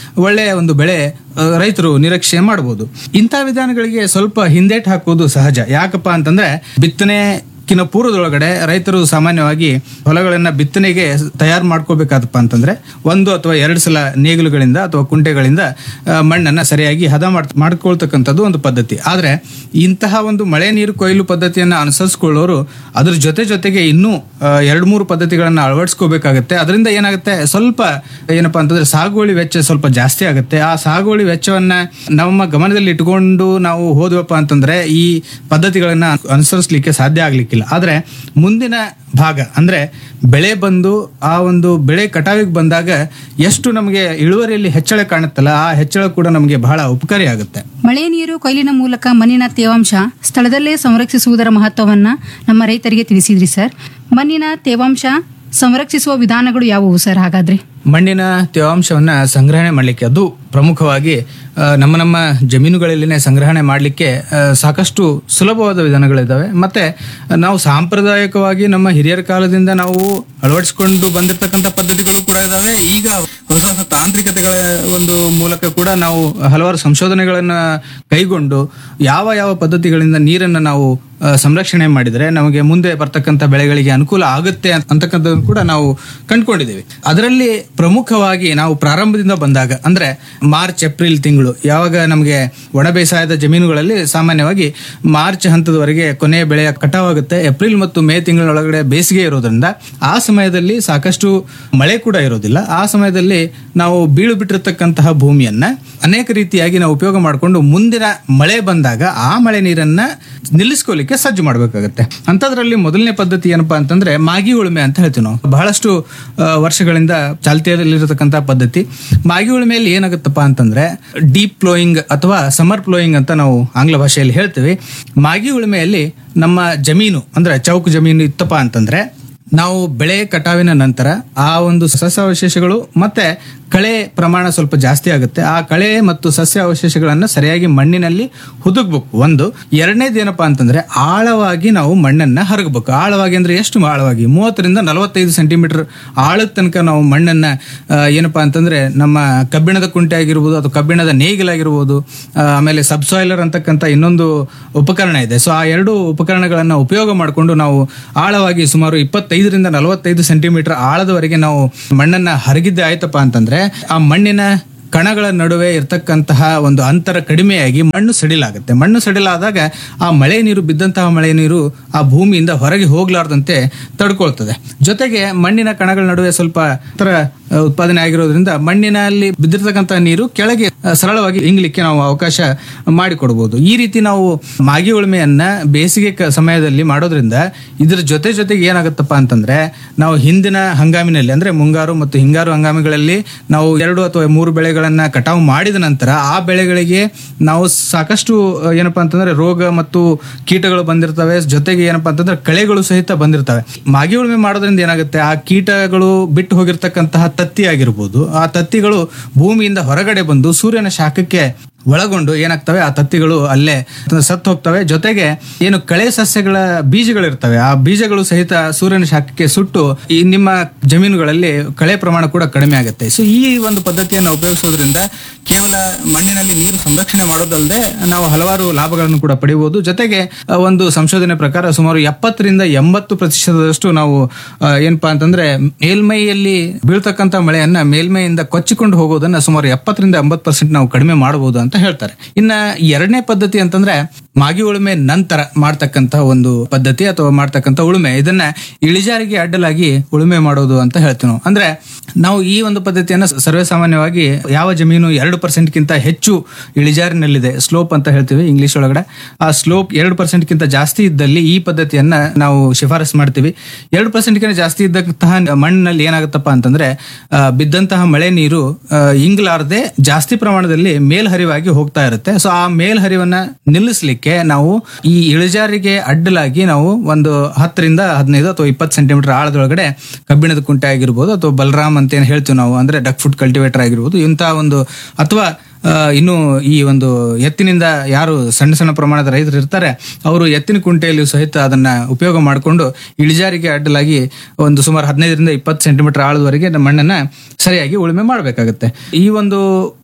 ಒಳ್ಳೆಯ ಒಂದು ಬೆಳೆ ಆ, ರೈತರು ನಿರೀಕ್ಷೆ ಮಾಡಬಹುದು. ಇಂಥ ವಿಧಾನಗಳಿಗೆ ಸ್ವಲ್ಪ ಹಿಂದೇಟು ಹಾಕುವುದು ಸಹಜ. ಯಾಕಪ್ಪ ಅಂತಂದ್ರೆ ಬಿತ್ತನೆ ಕಿನ್ನ ಪೂರ್ವದೊಳಗಡೆ ರೈತರು ಸಾಮಾನ್ಯವಾಗಿ ಹೊಲಗಳನ್ನ ಬಿತ್ತನೆಗೆ ತಯಾರು ಮಾಡ್ಕೋಬೇಕಾದಪ್ಪ ಅಂತಂದ್ರೆ ಒಂದು ಅಥವಾ ಎರಡು ಸಲ ನೇಗಿಲುಗಳಿಂದ ಅಥವಾ ಕುಂಟೆಗಳಿಂದ ಆ, ಮಣ್ಣನ್ನ ಸರಿಯಾಗಿ ಹದ ಮಾಡ್ ಮಾಡ್ಕೊಳ್ತಕ್ಕಂಥದ್ದು ಒಂದು ಪದ್ಧತಿ. ಆದ್ರೆ ಇಂತಹ ಒಂದು ಮಳೆ ನೀರು ಕೊಯ್ಲು ಪದ್ಧತಿಯನ್ನ ಅನುಸರಿಸಿಕೊಳ್ಳೋರು ಅದ್ರ ಜೊತೆ ಜೊತೆಗೆ ಇನ್ನೂ ಎರಡು ಮೂರು ಪದ್ಧತಿಗಳನ್ನ ಅಳವಡಿಸ್ಕೋಬೇಕಾಗತ್ತೆ. ಅದರಿಂದ ಏನಾಗುತ್ತೆ, ಸ್ವಲ್ಪ ಏನಪ್ಪಾ ಅಂತಂದ್ರೆ ಸಾಗುವಳಿ ವೆಚ್ಚ ಸ್ವಲ್ಪ ಜಾಸ್ತಿ ಆಗುತ್ತೆ. ಆ ಸಾಗುವಳಿ ವೆಚ್ಚವನ್ನ ನಮ್ಮ ಗಮನದಲ್ಲಿ ಇಟ್ಕೊಂಡು ನಾವು ಹೋದ್ವಪ್ಪ ಅಂತಂದ್ರೆ ಈ ಪದ್ಧತಿಗಳನ್ನ ಅನುಸರಿಸಲಿಕ್ಕೆ ಸಾಧ್ಯ ಆಗ್ಲಿಕ್ಕಿಲ್ಲ. ಆದ್ರೆ ಮುಂದಿನ ಭಾಗ ಅಂದ್ರೆ ಬೆಳೆ ಬಂದು ಆ ಒಂದು ಬೆಳೆ ಕಟಾವಿಗೆ ಬಂದಾಗ ಎಷ್ಟು ನಮಗೆ ಇಳುವರಿಯಲ್ಲಿ ಹೆಚ್ಚಳ ಕಾಣುತ್ತಲ್ಲ, ಆ ಹೆಚ್ಚಳ ಕೂಡ ನಮಗೆ ಬಹಳ ಉಪಕಾರಿ ಆಗುತ್ತೆ. ಮಳೆ ನೀರು ಕೊಯ್ಲಿನ ಮೂಲಕ ಮಣ್ಣಿನ ತೇವಾಂಶ ಸ್ಥಳದಲ್ಲೇ ಸಂರಕ್ಷಿಸುವುದರ ಮಹತ್ವವನ್ನ ನಮ್ಮ ರೈತರಿಗೆ ತಿಳಿಸಿದ್ರಿ ಸರ್. ಮಣ್ಣಿನ ತೇವಾಂಶ ಸಂರಕ್ಷಿಸುವ ವಿಧಾನಗಳು ಯಾವುವು ಸರ್ ಹಾಗಾದ್ರೆ? ಮಣ್ಣಿನ ತೇವಾಂಶವನ್ನ ಸಂಗ್ರಹಣೆ ಮಾಡಲಿಕ್ಕೆ ಅದು ಪ್ರಮುಖವಾಗಿ ಆ, ನಮ್ಮ ನಮ್ಮ ಜಮೀನುಗಳಲ್ಲಿನೇ ಸಂಗ್ರಹಣೆ ಮಾಡಲಿಕ್ಕೆ ಸಾಕಷ್ಟು ಸುಲಭವಾದ ವಿಧಾನಗಳಿದ್ದಾವೆ. ಮತ್ತೆ ನಾವು ಸಾಂಪ್ರದಾಯಿಕವಾಗಿ ನಮ್ಮ ಹಿರಿಯರ ಕಾಲದಿಂದ ನಾವು ಅಳವಡಿಸಿಕೊಂಡು ಬಂದಿರತಕ್ಕಂಥ ಪದ್ಧತಿಗಳು ಕೂಡ ಇದಾವೆ. ಈಗ ಹೊಸ ಹೊಸ ತಾಂತ್ರಿಕತೆಗಳ ಒಂದು ಮೂಲಕ ಕೂಡ ನಾವು ಹಲವಾರು ಸಂಶೋಧನೆಗಳನ್ನ ಕೈಗೊಂಡು ಯಾವ ಯಾವ ಪದ್ಧತಿಗಳಿಂದ ನೀರನ್ನು ನಾವು ಆ, ಸಂರಕ್ಷಣೆ ಮಾಡಿದರೆ ನಮಗೆ ಮುಂದೆ ಬರ್ತಕ್ಕಂಥ ಬೆಳೆಗಳಿಗೆ ಅನುಕೂಲ ಆಗುತ್ತೆ ಅಂತಕ್ಕಂಥದ್ದು ಕೂಡ ನಾವು ಕಂಡುಕೊಂಡಿದ್ದೀವಿ. ಅದರಲ್ಲಿ ಪ್ರಮುಖವಾಗಿ ನಾವು ಪ್ರಾರಂಭದಿಂದ ಬಂದಾಗ ಅಂದ್ರೆ ಮಾರ್ಚ್ ಏಪ್ರಿಲ್ ತಿಂಗಳು, ಯಾವಾಗ ನಮಗೆ ಒಣ ಬೇಸಾಯದ ಜಮೀನುಗಳಲ್ಲಿ ಸಾಮಾನ್ಯವಾಗಿ ಮಾರ್ಚ್ ಹಂತದವರೆಗೆ ಕೊನೆಯ ಬೆಳೆಯ ಕಟಾವಾಗುತ್ತೆ. ಏಪ್ರಿಲ್ ಮತ್ತು ಮೇ ತಿಂಗಳೊಳಗಡೆ ಬೇಸಿಗೆ ಇರೋದ್ರಿಂದ ಆ ಸಮಯದಲ್ಲಿ ಸಾಕಷ್ಟು ಮಳೆ ಕೂಡ ಇರೋದಿಲ್ಲ. ಆ ಸಮಯದಲ್ಲಿ ನಾವು ಬೀಳು ಬಿಟ್ಟಿರತಕ್ಕಂತಹ ಭೂಮಿಯನ್ನ ಅನೇಕ ರೀತಿಯಾಗಿ ನಾವು ಉಪಯೋಗ ಮಾಡಿಕೊಂಡು ಮುಂದಿನ ಮಳೆ ಬಂದಾಗ ಆ ಮಳೆ ನೀರನ್ನ ನಿಲ್ಲಿಸ್ಕೊಳ್ಳಿಕ್ಕೆ ಸಜ್ಜು ಮಾಡಬೇಕಾಗುತ್ತೆ. ಅಂತದ್ರಲ್ಲಿ ಮೊದಲನೇ ಪದ್ಧತಿ ಏನಪ್ಪಾ ಅಂತಂದ್ರೆ ಮಾಗಿ ಉಳುಮೆ ಅಂತ ಹೇಳ್ತೀವಿ ನಾವು. ಬಹಳಷ್ಟು ಆ, ವರ್ಷಗಳಿಂದ ಚಾಲ್ತಿಯಲ್ಲಿರತಕ್ಕಂತಹ ಪದ್ಧತಿ. ಮಾಗಿ ಉಳುಮೆಯಲ್ಲಿ ಏನಾಗುತ್ತಪ್ಪ ಅಂತಂದ್ರೆ ಡೀಪ್ ಫ್ಲೋಯಿಂಗ್ ಅಥವಾ ಸಮರ್ ಫ್ಲೋಯಿಂಗ್ ಅಂತ ನಾವು ಆಂಗ್ಲ ಭಾಷೆಯಲ್ಲಿ ಹೇಳ್ತೀವಿ. ಮಾಗಿ ಉಳುಮೆಯಲ್ಲಿ ನಮ್ಮ ಜಮೀನು ಅಂದ್ರೆ ಚೌಕ ಜಮೀನು ಇತ್ತಪ್ಪ ಅಂತಂದ್ರೆ ನಾವು ಬೆಳೆ ಕಟಾವಿನ ನಂತರ ಆ ಒಂದು ಸಸ್ಯಾವಶೇಷಗಳು ಮತ್ತೆ ಕಳೆ ಪ್ರಮಾಣ ಸ್ವಲ್ಪ ಜಾಸ್ತಿ ಆಗುತ್ತೆ. ಆ ಕಳೆ ಮತ್ತು ಸಸ್ಯಾವಶೇಷಗಳನ್ನ ಸರಿಯಾಗಿ ಮಣ್ಣಿನಲ್ಲಿ ಹುದುಕ್ಬೇಕು. ಒಂದು ಎರಡನೇದು ಏನಪ್ಪಾ ಅಂತಂದ್ರೆ ಆಳವಾಗಿ ನಾವು ಮಣ್ಣನ್ನ ಹರಗಬೇಕು. ಆಳವಾಗಿ ಅಂದ್ರೆ ಎಷ್ಟು ಆಳವಾಗಿ? ಮೂವತ್ತರಿಂದ ನಲವತ್ತೈದು ಸೆಂಟಿಮೀಟರ್ ಆಳದ ತನಕ ನಾವು ಮಣ್ಣನ್ನ ಆ, ಏನಪ್ಪಾ ಅಂತಂದ್ರೆ ನಮ್ಮ ಕಬ್ಬಿಣದ ಕುಂಟೆ ಆಗಿರ್ಬೋದು ಅಥವಾ ಕಬ್ಬಿಣದ ನೇಗಿಲಾಗಿರ್ಬೋದು, ಆ, ಆಮೇಲೆ ಸಬ್ಸಾಯ್ಲರ್ ಅಂತಕ್ಕಂಥ ಇನ್ನೊಂದು ಉಪಕರಣ ಇದೆ. ಸೊ ಆ ಎರಡು ಉಪಕರಣಗಳನ್ನ ಉಪಯೋಗ ಮಾಡಿಕೊಂಡು ನಾವು ಆಳವಾಗಿ ಸುಮಾರು ಇಪ್ಪತ್ತೈದರಿಂದ ನಲವತ್ತೈದು ಸೆಂಟಿಮೀಟರ್ ಆಳದವರೆಗೆ ನಾವು ಮಣ್ಣನ್ನ ಹರಗಿದ್ದೆ ಆಯ್ತಪ್ಪ ಅಂತಂದ್ರೆ ಆ ಮಣ್ಣಿನ ಕಣಗಳ ನಡುವೆ ಇರ್ತಕ್ಕಂತಹ ಒಂದು ಅಂತರ ಕಡಿಮೆಯಾಗಿ ಮಣ್ಣು ಸಡಿಲಾಗುತ್ತೆ. ಮಣ್ಣು ಸಡಿಲಾದಾಗ ಆ ಮಳೆ ನೀರು ಬಿದ್ದಂತಹ ಮಳೆ ನೀರು ಆ ಭೂಮಿಯಿಂದ ಹೊರಗೆ ಹೋಗ್ಲಾರ್ದಂತೆ ತಡ್ಕೊಳ್ತದೆ. ಜೊತೆಗೆ ಮಣ್ಣಿನ ಕಣಗಳ ನಡುವೆ ಸ್ವಲ್ಪ ಅಂತರ ಉತ್ಪಾದನೆ ಆಗಿರೋದ್ರಿಂದ ಮಣ್ಣಿನಲ್ಲಿ ಬಿದ್ದಿರ್ತಕ್ಕಂಥ ನೀರು ಕೆಳಗೆ ಸರಳವಾಗಿ ಇಂಗ್ಲಿಕ್ಕೆ ನಾವು ಅವಕಾಶ ಮಾಡಿಕೊಡ್ಬೋದು. ಈ ರೀತಿ ನಾವು ಮಾಗಿ ಉಳುಮೆಯನ್ನ ಬೇಸಿಗೆ ಕ- ಸಮಯದಲ್ಲಿ ಮಾಡೋದ್ರಿಂದ ಇದ್ರ ಜೊತೆ ಜೊತೆಗೆ ಏನಾಗುತ್ತಪ್ಪ ಅಂತಂದ್ರೆ ನಾವು ಹಿಂದಿನ ಹಂಗಾಮಿನಲ್ಲಿ ಅಂದ್ರೆ ಮುಂಗಾರು ಮತ್ತು ಹಿಂಗಾರು ಹಂಗಾಮಿಗಳಲ್ಲಿ ನಾವು ಎರಡು ಅಥವಾ ಮೂರು ಬೆಳೆಗಳನ್ನ ಕಟಾವು ಮಾಡಿದ ನಂತರ ಆ ಬೆಳೆಗಳಿಗೆ ನಾವು ಸಾಕಷ್ಟು ಅಹ್, ಏನಪ್ಪಾ ಅಂತಂದ್ರೆ ರೋಗ ಮತ್ತು ಕೀಟಗಳು ಬಂದಿರ್ತವೆ. ಜೊತೆಗೆ ಏನಪ್ಪಾ ಅಂತಂದ್ರೆ ಕಳೆಗಳು ಸಹಿತ ಬಂದಿರ್ತವೆ. ಮಾಗಿ ಉಳುಮೆ ಮಾಡೋದ್ರಿಂದ ಏನಾಗುತ್ತೆ, ಆ ಕೀಟಗಳು ಬಿಟ್ಟು ಹೋಗಿರ್ತಕ್ಕಂತಹ ತತ್ತಿ ಆಗಿರ್ಬೋದು, ಆ ತತ್ತಿಗಳು ಭೂಮಿಯಿಂದ ಹೊರಗಡೆ ಬಂದು ಸೂರ್ಯನ ಶಾಖಕ್ಕೆ ಒಳಗೊಂಡು ಏನಾಗ್ತವೆ, ಆ ತತ್ತಿಗಳು ಅಲ್ಲೇ ಸತ್ತು ಹೋಗ್ತವೆ. ಜೊತೆಗೆ ಏನು ಕಳೆ ಸಸ್ಯಗಳ ಬೀಜಗಳಿರ್ತವೆ, ಆ ಬೀಜಗಳು ಸಹಿತ ಸೂರ್ಯನ ಶಾಖಕ್ಕೆ ಸುಟ್ಟು ಈ ನಿಮ್ಮ ಜಮೀನುಗಳಲ್ಲಿ ಕಳೆ ಪ್ರಮಾಣ ಕೂಡ ಕಡಿಮೆ ಆಗುತ್ತೆ. ಸೊ ಈ ಒಂದು ಪದ್ಧತಿಯನ್ನು ಉಪಯೋಗಿಸೋದ್ರಿಂದ ಕೇವಲ ಮಣ್ಣಿನಲ್ಲಿ ನೀರು ಸಂರಕ್ಷಣೆ ಮಾಡೋದಲ್ಲದೆ ನಾವು ಹಲವಾರು ಲಾಭಗಳನ್ನು ಕೂಡ ಪಡೆಯಬಹುದು. ಜೊತೆಗೆ ಆ, ಒಂದು ಸಂಶೋಧನೆ ಪ್ರಕಾರ ಸುಮಾರು ಎಪ್ಪತ್ತರಿಂದ ಎಂಬತ್ತು ಪ್ರತಿಶತದಷ್ಟು ನಾವು ಆ, ಏನಪ್ಪಾ ಅಂತಂದ್ರೆ ಮೇಲ್ಮೈಯಲ್ಲಿ ಬೀಳ್ತಕ್ಕಂಥ ಮಳೆಯನ್ನ ಮೇಲ್ಮೈಯಿಂದ ಕೊಚ್ಚಿಕೊಂಡು ಹೋಗೋದನ್ನ ಸುಮಾರು ಎಪ್ಪತ್ತರಿಂದ ಎಂಬತ್ತು ಪರ್ಸೆಂಟ್ ನಾವು ಕಡಿಮೆ ಮಾಡಬಹುದು ಅಂತ ಹೇಳ್ತಾರೆ. ಇನ್ನ ಎರಡನೇ ಪದ್ಧತಿ ಅಂತಂದ್ರೆ ಮಾಗಿ ಉಳುಮೆ ನಂತರ ಮಾಡ್ತಕ್ಕಂತ ಒಂದು ಪದ್ಧತಿ ಅಥವಾ ಮಾಡ್ತಕ್ಕಂತ ಉಳುಮೆ, ಇದನ್ನ ಇಳಿಜಾರಿಗೆ ಅಡ್ಡಲಾಗಿ ಉಳುಮೆ ಮಾಡೋದು ಅಂತ ಹೇಳ್ತೀವಿ ನಾವು. ಅಂದ್ರೆ ನಾವು ಈ ಒಂದು ಪದ್ಧತಿಯನ್ನ ಸರ್ವೇ ಸಾಮಾನ್ಯವಾಗಿ ಯಾವ ಜಮೀನು ಎರಡು ಪರ್ಸೆಂಟ್ ಕಿಂತ ಹೆಚ್ಚು ಇಳಿಜಾರಿನಲ್ಲಿದೆ, ಸ್ಲೋಪ್ ಅಂತ ಹೇಳ್ತೀವಿ ಇಂಗ್ಲಿಷ್ ಒಳಗಡೆ, ಆ ಸ್ಲೋಪ್ ಎರಡು ಪರ್ಸೆಂಟ್ ಕಿಂತ ಜಾಸ್ತಿ ಇದ್ದಲ್ಲಿ ಈ ಪದ್ಧತಿಯನ್ನ ನಾವು ಶಿಫಾರಸ್ ಮಾಡ್ತೀವಿ. ಎರಡು ಪರ್ಸೆಂಟ್ ಕಿಂತ ಜಾಸ್ತಿ ಇದ್ದಂತಹ ಮಣ್ಣಿನಲ್ಲಿ ಏನಾಗುತ್ತಪ್ಪ ಅಂತಂದ್ರೆ ಆ, ಬಿದ್ದಂತಹ ಮಳೆ ನೀರು ಆ, ಇಂಗ್ಲಾರ್ದೆ ಜಾಸ್ತಿ ಪ್ರಮಾಣದಲ್ಲಿ ಮೇಲ್ಹರಿವಾಗಿ ಹೋಗ್ತಾ ಇರುತ್ತೆ. ಸೊ ಆ ಮೇಲ್ಹರಿವನ್ನ ನಿಲ್ಲಿಸಲಿಕ್ಕೆ ನಾವು ಈ ಇಳಿಜಾರಿಗೆ ಅಡ್ಡಲಾಗಿ ನಾವು ಒಂದು ಹತ್ತರಿಂದ ಹದಿನೈದು ಅಥವಾ ಇಪ್ಪತ್ತು ಸೆಂಟಿಮೀಟರ್ ಆಳದೊಳಗಡೆ ಕಬ್ಬಿಣದ ಕುಂಟೆ ಆಗಿರ್ಬೋದು ಅಥವಾ ಬಲರಾಮ್ ಅಂತ ಏನ್ ಹೇಳ್ತೀವಿ ನಾವು, ಅಂದ್ರೆ ಡಕ್ ಫುಟ್ ಕಲ್ಟಿವೇಟರ್ ಆಗಿರ್ಬೋದು, ಇಂತಹ ಒಂದು ಅಥವಾ ಆ, ಇನ್ನು ಈ ಒಂದು ಎತ್ತಿನಿಂದ ಯಾರು ಸಣ್ಣ ಸಣ್ಣ ಪ್ರಮಾಣದ ರೈತರು ಇರ್ತಾರೆ ಅವರು ಎತ್ತಿನ ಕುಂಟೆಯಲ್ಲಿ ಸಹಿತ ಅದನ್ನ ಉಪಯೋಗ ಮಾಡಿಕೊಂಡು ಇಳಿಜಾರಿಗೆ ಅಡ್ಡಲಾಗಿ ಒಂದು ಸುಮಾರು ಹದಿನೈದರಿಂದ ಇಪ್ಪತ್ತು ಸೆಂಟಿಮೀಟರ್ ಆಳದವರೆಗೆ ಮಣ್ಣನ್ನ ಸರಿಯಾಗಿ ಉಳುಮೆ ಮಾಡಬೇಕಾಗುತ್ತೆ. ಈ ಒಂದು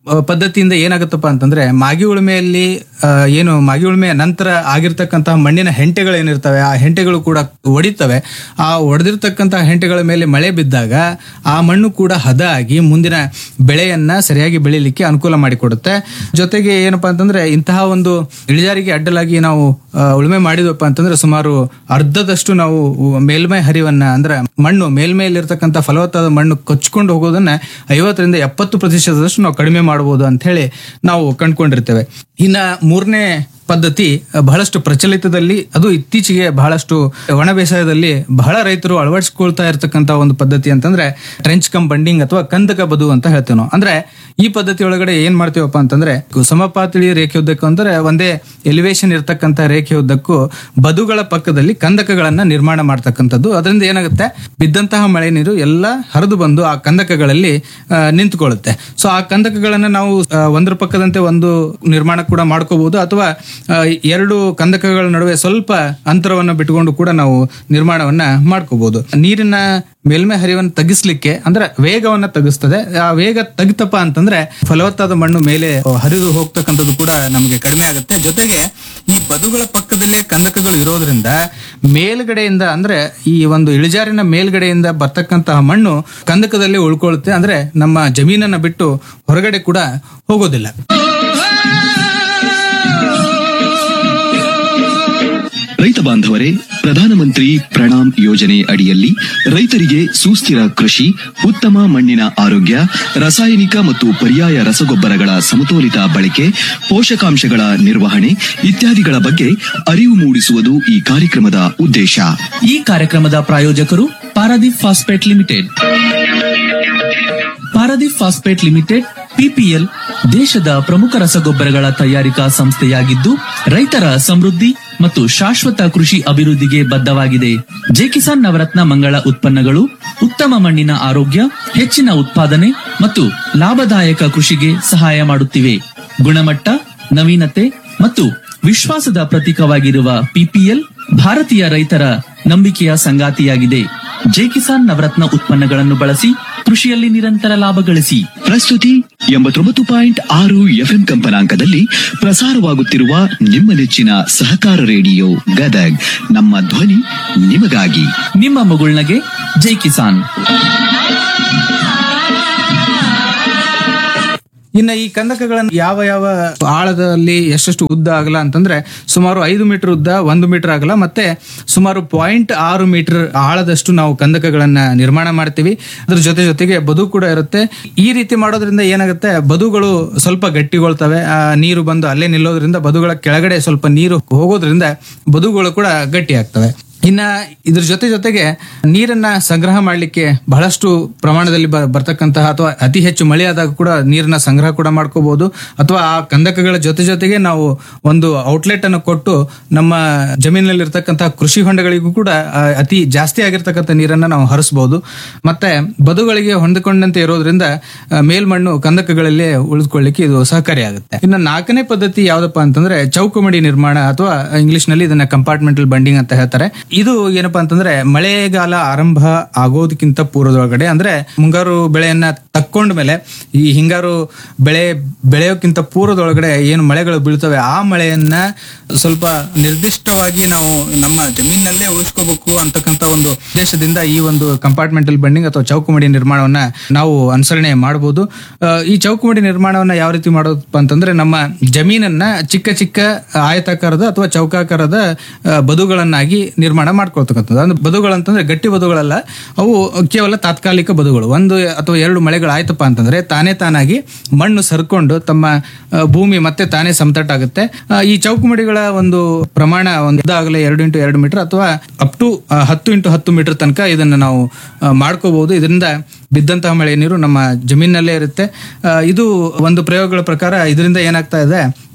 ಆ, ಪದ್ಧತಿಯಿಂದ ಏನಾಗುತ್ತಪ್ಪ ಅಂತಂದ್ರೆ ಮಾಗಿ ಉಳುಮೆಯಲ್ಲಿ ಆ, ಏನು ಮಾಗಿ ಉಳುಮೆಯ ನಂತರ ಆಗಿರ್ತಕ್ಕಂತಹ ಮಣ್ಣಿನ ಹೆಂಟೆಗಳು ಏನಿರ್ತವೆ ಆ ಹೆಂಟೆಗಳು ಕೂಡ ಒಡಿತವೆ. ಆ ಒಡೆದಿರ್ತಕ್ಕಂತಹ ಹೆಂಟೆಗಳ ಮೇಲೆ ಮಳೆ ಬಿದ್ದಾಗ ಆ ಮಣ್ಣು ಕೂಡ ಹದ ಆಗಿ ಮುಂದಿನ ಬೆಳೆಯನ್ನ ಸರಿಯಾಗಿ ಬೆಳೀಲಿಕ್ಕೆ ಅನುಕೂಲ ಮಾಡಿಕೊಡುತ್ತೆ. ಜೊತೆಗೆ ಏನಪ್ಪಾ ಅಂತಂದ್ರೆ ಇಂತಹ ಒಂದು ಇಳಿಜಾರಿಗೆ ಅಡ್ಡಲಾಗಿ ನಾವು ಆ, ಉಳುಮೆ ಮಾಡಿದ್ವಪ್ಪ ಅಂತಂದ್ರೆ ಸುಮಾರು ಅರ್ಧದಷ್ಟು ನಾವು ಮೇಲ್ಮೈ ಹರಿವನ್ನ ಅಂದ್ರೆ ಮಣ್ಣು ಮೇಲ್ಮೈಲಿರ್ತಕ್ಕಂಥ ಫಲವತ್ತಾದ ಮಣ್ಣು ಕೊಚ್ಕೊಂಡು ಹೋಗೋದನ್ನ ಐವತ್ತರಿಂದ ಎಪ್ಪತ್ತು ಪ್ರತಿಶತದಷ್ಟು ನಾವು ಕಡಿಮೆ ಮಾಡಬಹುದು ಅಂತ ಹೇಳಿ ನಾವು ಕಂಡುಕೊಂಡಿರ್ತೇವೆ. ಇನ್ನ ಮೂರನೇ ಪದ್ಧತಿ ಬಹಳಷ್ಟು ಪ್ರಚಲಿತದಲ್ಲಿ, ಅದು ಇತ್ತೀಚೆಗೆ ಬಹಳಷ್ಟು ಒಣ ಬೇಸಾಯದಲ್ಲಿ ಬಹಳ ರೈತರು ಅಳವಡಿಸಿಕೊಳ್ತಾ ಇರತಕ್ಕಂತ ಒಂದು ಪದ್ಧತಿ ಅಂತಂದ್ರೆ ಟ್ರೆಂಚ್ ಕಮ್ ಬಂಡಿಂಗ್ ಅಥವಾ ಕಂದಕ ಬದು ಅಂತ ಹೇಳ್ತೇವೆ ನಾವು. ಅಂದ್ರೆ ಈ ಪದ್ಧತಿ ಒಳಗಡೆ ಏನ್ ಮಾಡ್ತೀವಪ್ಪ ಅಂತಂದ್ರೆ ಸಮಪಾತಳಿ ರೇಖೆ ಉದ್ದಕ್ಕೂ ಅಂದ್ರೆ ಒಂದೇ ಎಲಿವೇಶನ್ ಇರ್ತಕ್ಕಂಥ ರೇಖೆ ಉದ್ದಕ್ಕೂ ಬದುಗಳ ಪಕ್ಕದಲ್ಲಿ ಕಂದಕಗಳನ್ನ ನಿರ್ಮಾಣ ಮಾಡ್ತಕ್ಕಂಥದ್ದು. ಅದರಿಂದ ಏನಾಗುತ್ತೆ, ಬಿದ್ದಂತಹ ಮಳೆ ನೀರು ಎಲ್ಲ ಹರಿದು ಬಂದು ಆ ಕಂದಕಗಳಲ್ಲಿ ಆ, ನಿಂತ್ಕೊಳ್ಳುತ್ತೆ. ಸೊ ಆ ಕಂದಕಗಳನ್ನ ನಾವು ಆ, ಒಂದ್ರ ಪಕ್ಕದಂತೆ ಒಂದು ನಿರ್ಮಾಣ ಕೂಡ ಮಾಡ್ಕೋಬಹುದು, ಅಥವಾ ಆ, ಎರಡು ಕಂದಕಗಳ ನಡುವೆ ಸ್ವಲ್ಪ ಅಂತರವನ್ನು ಬಿಟ್ಟುಕೊಂಡು ಕೂಡ ನಾವು ನಿರ್ಮಾಣವನ್ನ ಮಾಡ್ಕೋಬಹುದು. ನೀರಿನ ಮೇಲ್ಮೈ ಹರಿವನ್ನು ತಗ್ಗಿಸ್ಲಿಕ್ಕೆ ಅಂದ್ರೆ ವೇಗವನ್ನ ತಗ್ಗಿಸ್ತದೆ. ಆ ವೇಗ ತಗ್ತಪ್ಪ ಅಂತಂದ್ರೆ ಫಲವತ್ತಾದ ಮಣ್ಣು ಮೇಲೆ ಹರಿದು ಹೋಗ್ತಕ್ಕಂಥದ್ದು ಕೂಡ ನಮಗೆ ಕಡಿಮೆ ಆಗುತ್ತೆ. ಜೊತೆಗೆ ಈ ಬದುಗಳ ಪಕ್ಕದಲ್ಲೇ ಕಂದಕಗಳು ಇರೋದ್ರಿಂದ ಮೇಲ್ಗಡೆಯಿಂದ ಅಂದ್ರೆ ಈ ಒಂದು ಇಳಿಜಾರಿನ ಮೇಲ್ಗಡೆಯಿಂದ ಬರ್ತಕ್ಕಂತಹ ಮಣ್ಣು ಕಂದಕದಲ್ಲಿ ಉಳ್ಕೊಳ್ಳುತ್ತೆ. ಅಂದ್ರೆ ನಮ್ಮ ಜಮೀನನ್ನ ಬಿಟ್ಟು ಹೊರಗಡೆ ಕೂಡ ಹೋಗೋದಿಲ್ಲ. ರೈತ ಬಾಂಧವರೇ, ಪ್ರಧಾನಮಂತ್ರಿ ಪ್ರಣಾಮ್ ಯೋಜನೆ ಅಡಿಯಲ್ಲಿ ರೈತರಿಗೆ ಸುಸ್ಥಿರ ಕೃಷಿ, ಉತ್ತಮ ಮಣ್ಣಿನ ಆರೋಗ್ಯ, ರಾಸಾಯನಿಕ ಮತ್ತು ಪರ್ಯಾಯ ರಸಗೊಬ್ಬರಗಳ ಸಮತೋಲಿತ ಬಳಕೆ, ಪೋಷಕಾಂಶಗಳ ನಿರ್ವಹಣೆ ಇತ್ಯಾದಿಗಳ ಬಗ್ಗೆ ಅರಿವು ಮೂಡಿಸುವುದು ಈ ಕಾರ್ಯಕ್ರಮದ ಉದ್ದೇಶ. ಈ ಕಾರ್ಯಕ್ರಮದ ಪ್ರಾಯೋಜಕರು Paradip phosphate limited. Paradip phosphate limited ಪಿಪಿಎಲ್ ದೇಶದ ಪ್ರಮುಖ ರಸಗೊಬ್ಬರಗಳ ತಯಾರಿಕಾ ಸಂಸ್ಥೆಯಾಗಿದ್ದು ರೈತರ ಸಮೃದ್ಧಿ ಮತ್ತು ಶಾಶ್ವತ ಕೃಷಿ ಅಭಿವೃದ್ಧಿಗೆ ಬದ್ಧವಾಗಿದೆ. ಜೆಕಿಸಾನ್ ನವರತ್ನ ಮಂಗಳ ಉತ್ಪನ್ನಗಳು ಉತ್ತಮ ಮಣ್ಣಿನ ಆರೋಗ್ಯ, ಹೆಚ್ಚಿನ ಉತ್ಪಾದನೆ ಮತ್ತು ಲಾಭದಾಯಕ ಕೃಷಿಗೆ ಸಹಾಯ ಮಾಡುತ್ತಿವೆ. ಗುಣಮಟ್ಟ, ನವೀನತೆ ಮತ್ತು ವಿಶ್ವಾಸದ ಪ್ರತೀಕವಾಗಿರುವ ಪಿಪಿಎಲ್ ಭಾರತೀಯ ರೈತರ ನಂಬಿಕೆಯ ಸಂಗಾತಿಯಾಗಿದೆ. ಜೆಕಿಸಾನ್ ನವರತ್ನ ಉತ್ಪನ್ನಗಳನ್ನು ಬಳಸಿ ಕೃಷಿಯಲ್ಲಿ ನಿರಂತರ ಲಾಭ ಗಳಿಸಿ. ಪ್ರಸ್ತುತಿ ಎಂಬತ್ತೊಂಬತ್ತು ಪಾಯಿಂಟ್ ಆರು ಎಫ್ಎಂ ಕಂಪನಾಂಕದಲ್ಲಿ ಪ್ರಸಾರವಾಗುತ್ತಿರುವ ನಿಮ್ಮ ನೆಚ್ಚಿನ ಸಹಕಾರ ರೇಡಿಯೋ ಗದಗ್. ನಮ್ಮ ಧ್ವನಿ ನಿಮಗಾಗಿ. ನಿಮ್ಮ ಮಗುಳ್ನಗೆ ಜೈ ಕಿಸಾನ್. ಇನ್ನ ಈ ಕಂದಕಗಳನ್ನು ಯಾವ ಯಾವ ಆಳದಲ್ಲಿ ಎಷ್ಟೆಷ್ಟು ಉದ್ದ ಆಗಲ್ಲ ಅಂತಂದ್ರೆ ಸುಮಾರು ಐದು ಮೀಟರ್ ಉದ್ದ, ಒಂದು ಮೀಟರ್ ಆಗಲ್ಲ, ಮತ್ತೆ ಸುಮಾರು ಪಾಯಿಂಟ್ ಆರು ಮೀಟರ್ ಆಳದಷ್ಟು ನಾವು ಕಂದಕಗಳನ್ನ ನಿರ್ಮಾಣ ಮಾಡ್ತೀವಿ. ಅದ್ರ ಜೊತೆ ಜೊತೆಗೆ ಬದು ಕೂಡ ಇರುತ್ತೆ. ಈ ರೀತಿ ಮಾಡೋದ್ರಿಂದ ಏನಾಗುತ್ತೆ, ಬದುಗಳು ಸ್ವಲ್ಪ ಗಟ್ಟಿಗೊಳ್ತವೆ. ಆ ನೀರು ಬಂದು ಅಲ್ಲೇ ನಿಲ್ಲೋದ್ರಿಂದ ಬದುಗಳ ಕೆಳಗಡೆ ಸ್ವಲ್ಪ ನೀರು ಹೋಗೋದ್ರಿಂದ ಬದುಗಳು ಕೂಡ ಗಟ್ಟಿ ಆಗ್ತವೆ. ಇನ್ನ ಇದ್ರ ಜೊತೆ ಜೊತೆಗೆ ನೀರನ್ನ ಸಂಗ್ರಹ ಮಾಡ್ಲಿಕ್ಕೆ ಬಹಳಷ್ಟು ಪ್ರಮಾಣದಲ್ಲಿ ಬರ್ತಕ್ಕಂತಹ ಅಥವಾ ಅತಿ ಹೆಚ್ಚು ಮಳೆ ಆದಾಗ ಕೂಡ ನೀರನ್ನ ಸಂಗ್ರಹ ಕೂಡ ಮಾಡ್ಕೋಬಹುದು. ಅಥವಾ ಆ ಕಂದಕಗಳ ಜೊತೆ ಜೊತೆಗೆ ನಾವು ಒಂದು ಔಟ್ಲೆಟ್ ಅನ್ನು ಕೊಟ್ಟು ನಮ್ಮ ಜಮೀನಲ್ಲಿ ಇರ್ತಕ್ಕಂತಹ ಕೃಷಿ ಹೊಂಡಗಳಿಗೂ ಕೂಡ ಅತಿ ಜಾಸ್ತಿ ಆಗಿರ್ತಕ್ಕಂಥ ನೀರನ್ನ ನಾವು ಹರಿಸಬಹುದು. ಮತ್ತೆ ಬದುಗಳಿಗೆ ಹೊಂದಿಕೊಂಡಂತೆ ಇರೋದ್ರಿಂದ ಮೇಲ್ಮಣ್ಣು ಕಂದಕಗಳಲ್ಲಿ ಉಳಿದುಕೊಳ್ಳಿಕ್ಕೆ ಇದು ಸಹಕಾರಿಯಾಗುತ್ತೆ. ಇನ್ನು ನಾಲ್ಕನೇ ಪದ್ಧತಿ ಯಾವ್ದಪ್ಪ ಅಂತಂದ್ರೆ ಚೌಕಮಡಿ ನಿರ್ಮಾಣ, ಅಥವಾ ಇಂಗ್ಲಿಷ್ ನಲ್ಲಿ ಇದನ್ನ ಕಂಪಾರ್ಟ್ಮೆಂಟಲ್ ಬಂಡಿಂಗ್ ಅಂತ ಹೇಳ್ತಾರೆ. ಇದು ಏನಪ್ಪಾ ಅಂತಂದ್ರೆ ಮಳೆಗಾಲ ಆರಂಭ ಆಗೋದಕ್ಕಿಂತ ಪೂರ್ವದೊಳಗಡೆ, ಅಂದ್ರೆ ಮುಂಗಾರು ಬೆಳೆಯನ್ನ ತಕ್ಕೊಂಡ ಮೇಲೆ ಈ ಹಿಂಗಾರು ಬೆಳೆ ಬೆಳೆಯೋಕ್ಕಿಂತ ಪೂರ್ವದೊಳಗಡೆ ಏನು ಮಳೆಗಳು ಬೀಳ್ತವೆ ಆ ಮಳೆಯನ್ನ ಸ್ವಲ್ಪ ನಿರ್ದಿಷ್ಟವಾಗಿ ನಾವು ನಮ್ಮ ಜಮೀನಲ್ಲೇ ಉಳಿಸ್ಕೋಬೇಕು ಅಂತಕ್ಕಂಥ ಒಂದು ಉದ್ದೇಶದಿಂದ ಈ ಒಂದು ಕಂಪಾರ್ಟ್ಮೆಂಟಲ್ ಬಂಡಿಂಗ್ ಅಥವಾ ಚೌಕಮಡಿ ನಿರ್ಮಾಣವನ್ನ ನಾವು ಅನುಸರಣೆ ಮಾಡಬಹುದು. ಈ ಚೌಕಮಡಿ ನಿರ್ಮಾಣವನ್ನ ಯಾವ ರೀತಿ ಮಾಡೋದಪ್ಪ ಅಂತಂದ್ರೆ ನಮ್ಮ ಜಮೀನನ್ನ ಚಿಕ್ಕ ಚಿಕ್ಕ ಆಯತಾಕಾರದ ಅಥವಾ ಚೌಕಾಕಾರದ ಬದುಗಳನ್ನಾಗಿ ನಿರ್ಮಾಣ ಮಾಡ್ಕೊಳ್ತಕ್ಕಂಥದ್ದು. ಅಂದ್ರೆ ಬದುಗಳಂತಂದ್ರೆ ಗಟ್ಟಿ ಬದುಗಳಲ್ಲ, ಅವು ಕೇವಲ ತಾತ್ಕಾಲಿಕ ಬದುಗಳು. ಒಂದು ಅಥವಾ ಎರಡು ಮಳೆಗಳು ಆಯ್ತಪ್ಪ ಅಂತಂದ್ರೆ ತಾನೇ ತಾನಾಗಿ ಮಣ್ಣು ಸರ್ಕೊಂಡು ತಮ್ಮ ಭೂಮಿ ಮತ್ತೆ ತಾನೇ ಸಮತಟ್ಟಾಗುತ್ತೆ. ಈ ಚೌಕಮಡಿಗಳ ಒಂದು ಪ್ರಮಾಣ ಒಂದು ಆಗಲೇ ಎರಡು ಇಂಟು ಎರಡು ಮೀಟರ್ ಅಥವಾ ಅಪ್ ಟು ಹತ್ತು ಇಂಟು ಹತ್ತು ಮೀಟರ್ ತನಕ ಇದನ್ನ ನಾವು ಮಾಡ್ಕೋಬಹುದು. ಇದರಿಂದ ಬಿದ್ದಂತಹ ಮಳೆ ನೀರು ನಮ್ಮ ಜಮೀನಲ್ಲೇ ಇರುತ್ತೆ. ಇದು ಒಂದು ಪ್ರಯೋಗಗಳ ಪ್ರಕಾರ ಇದರಿಂದ ಏನಾಗ್ತಾ ಇದೆ,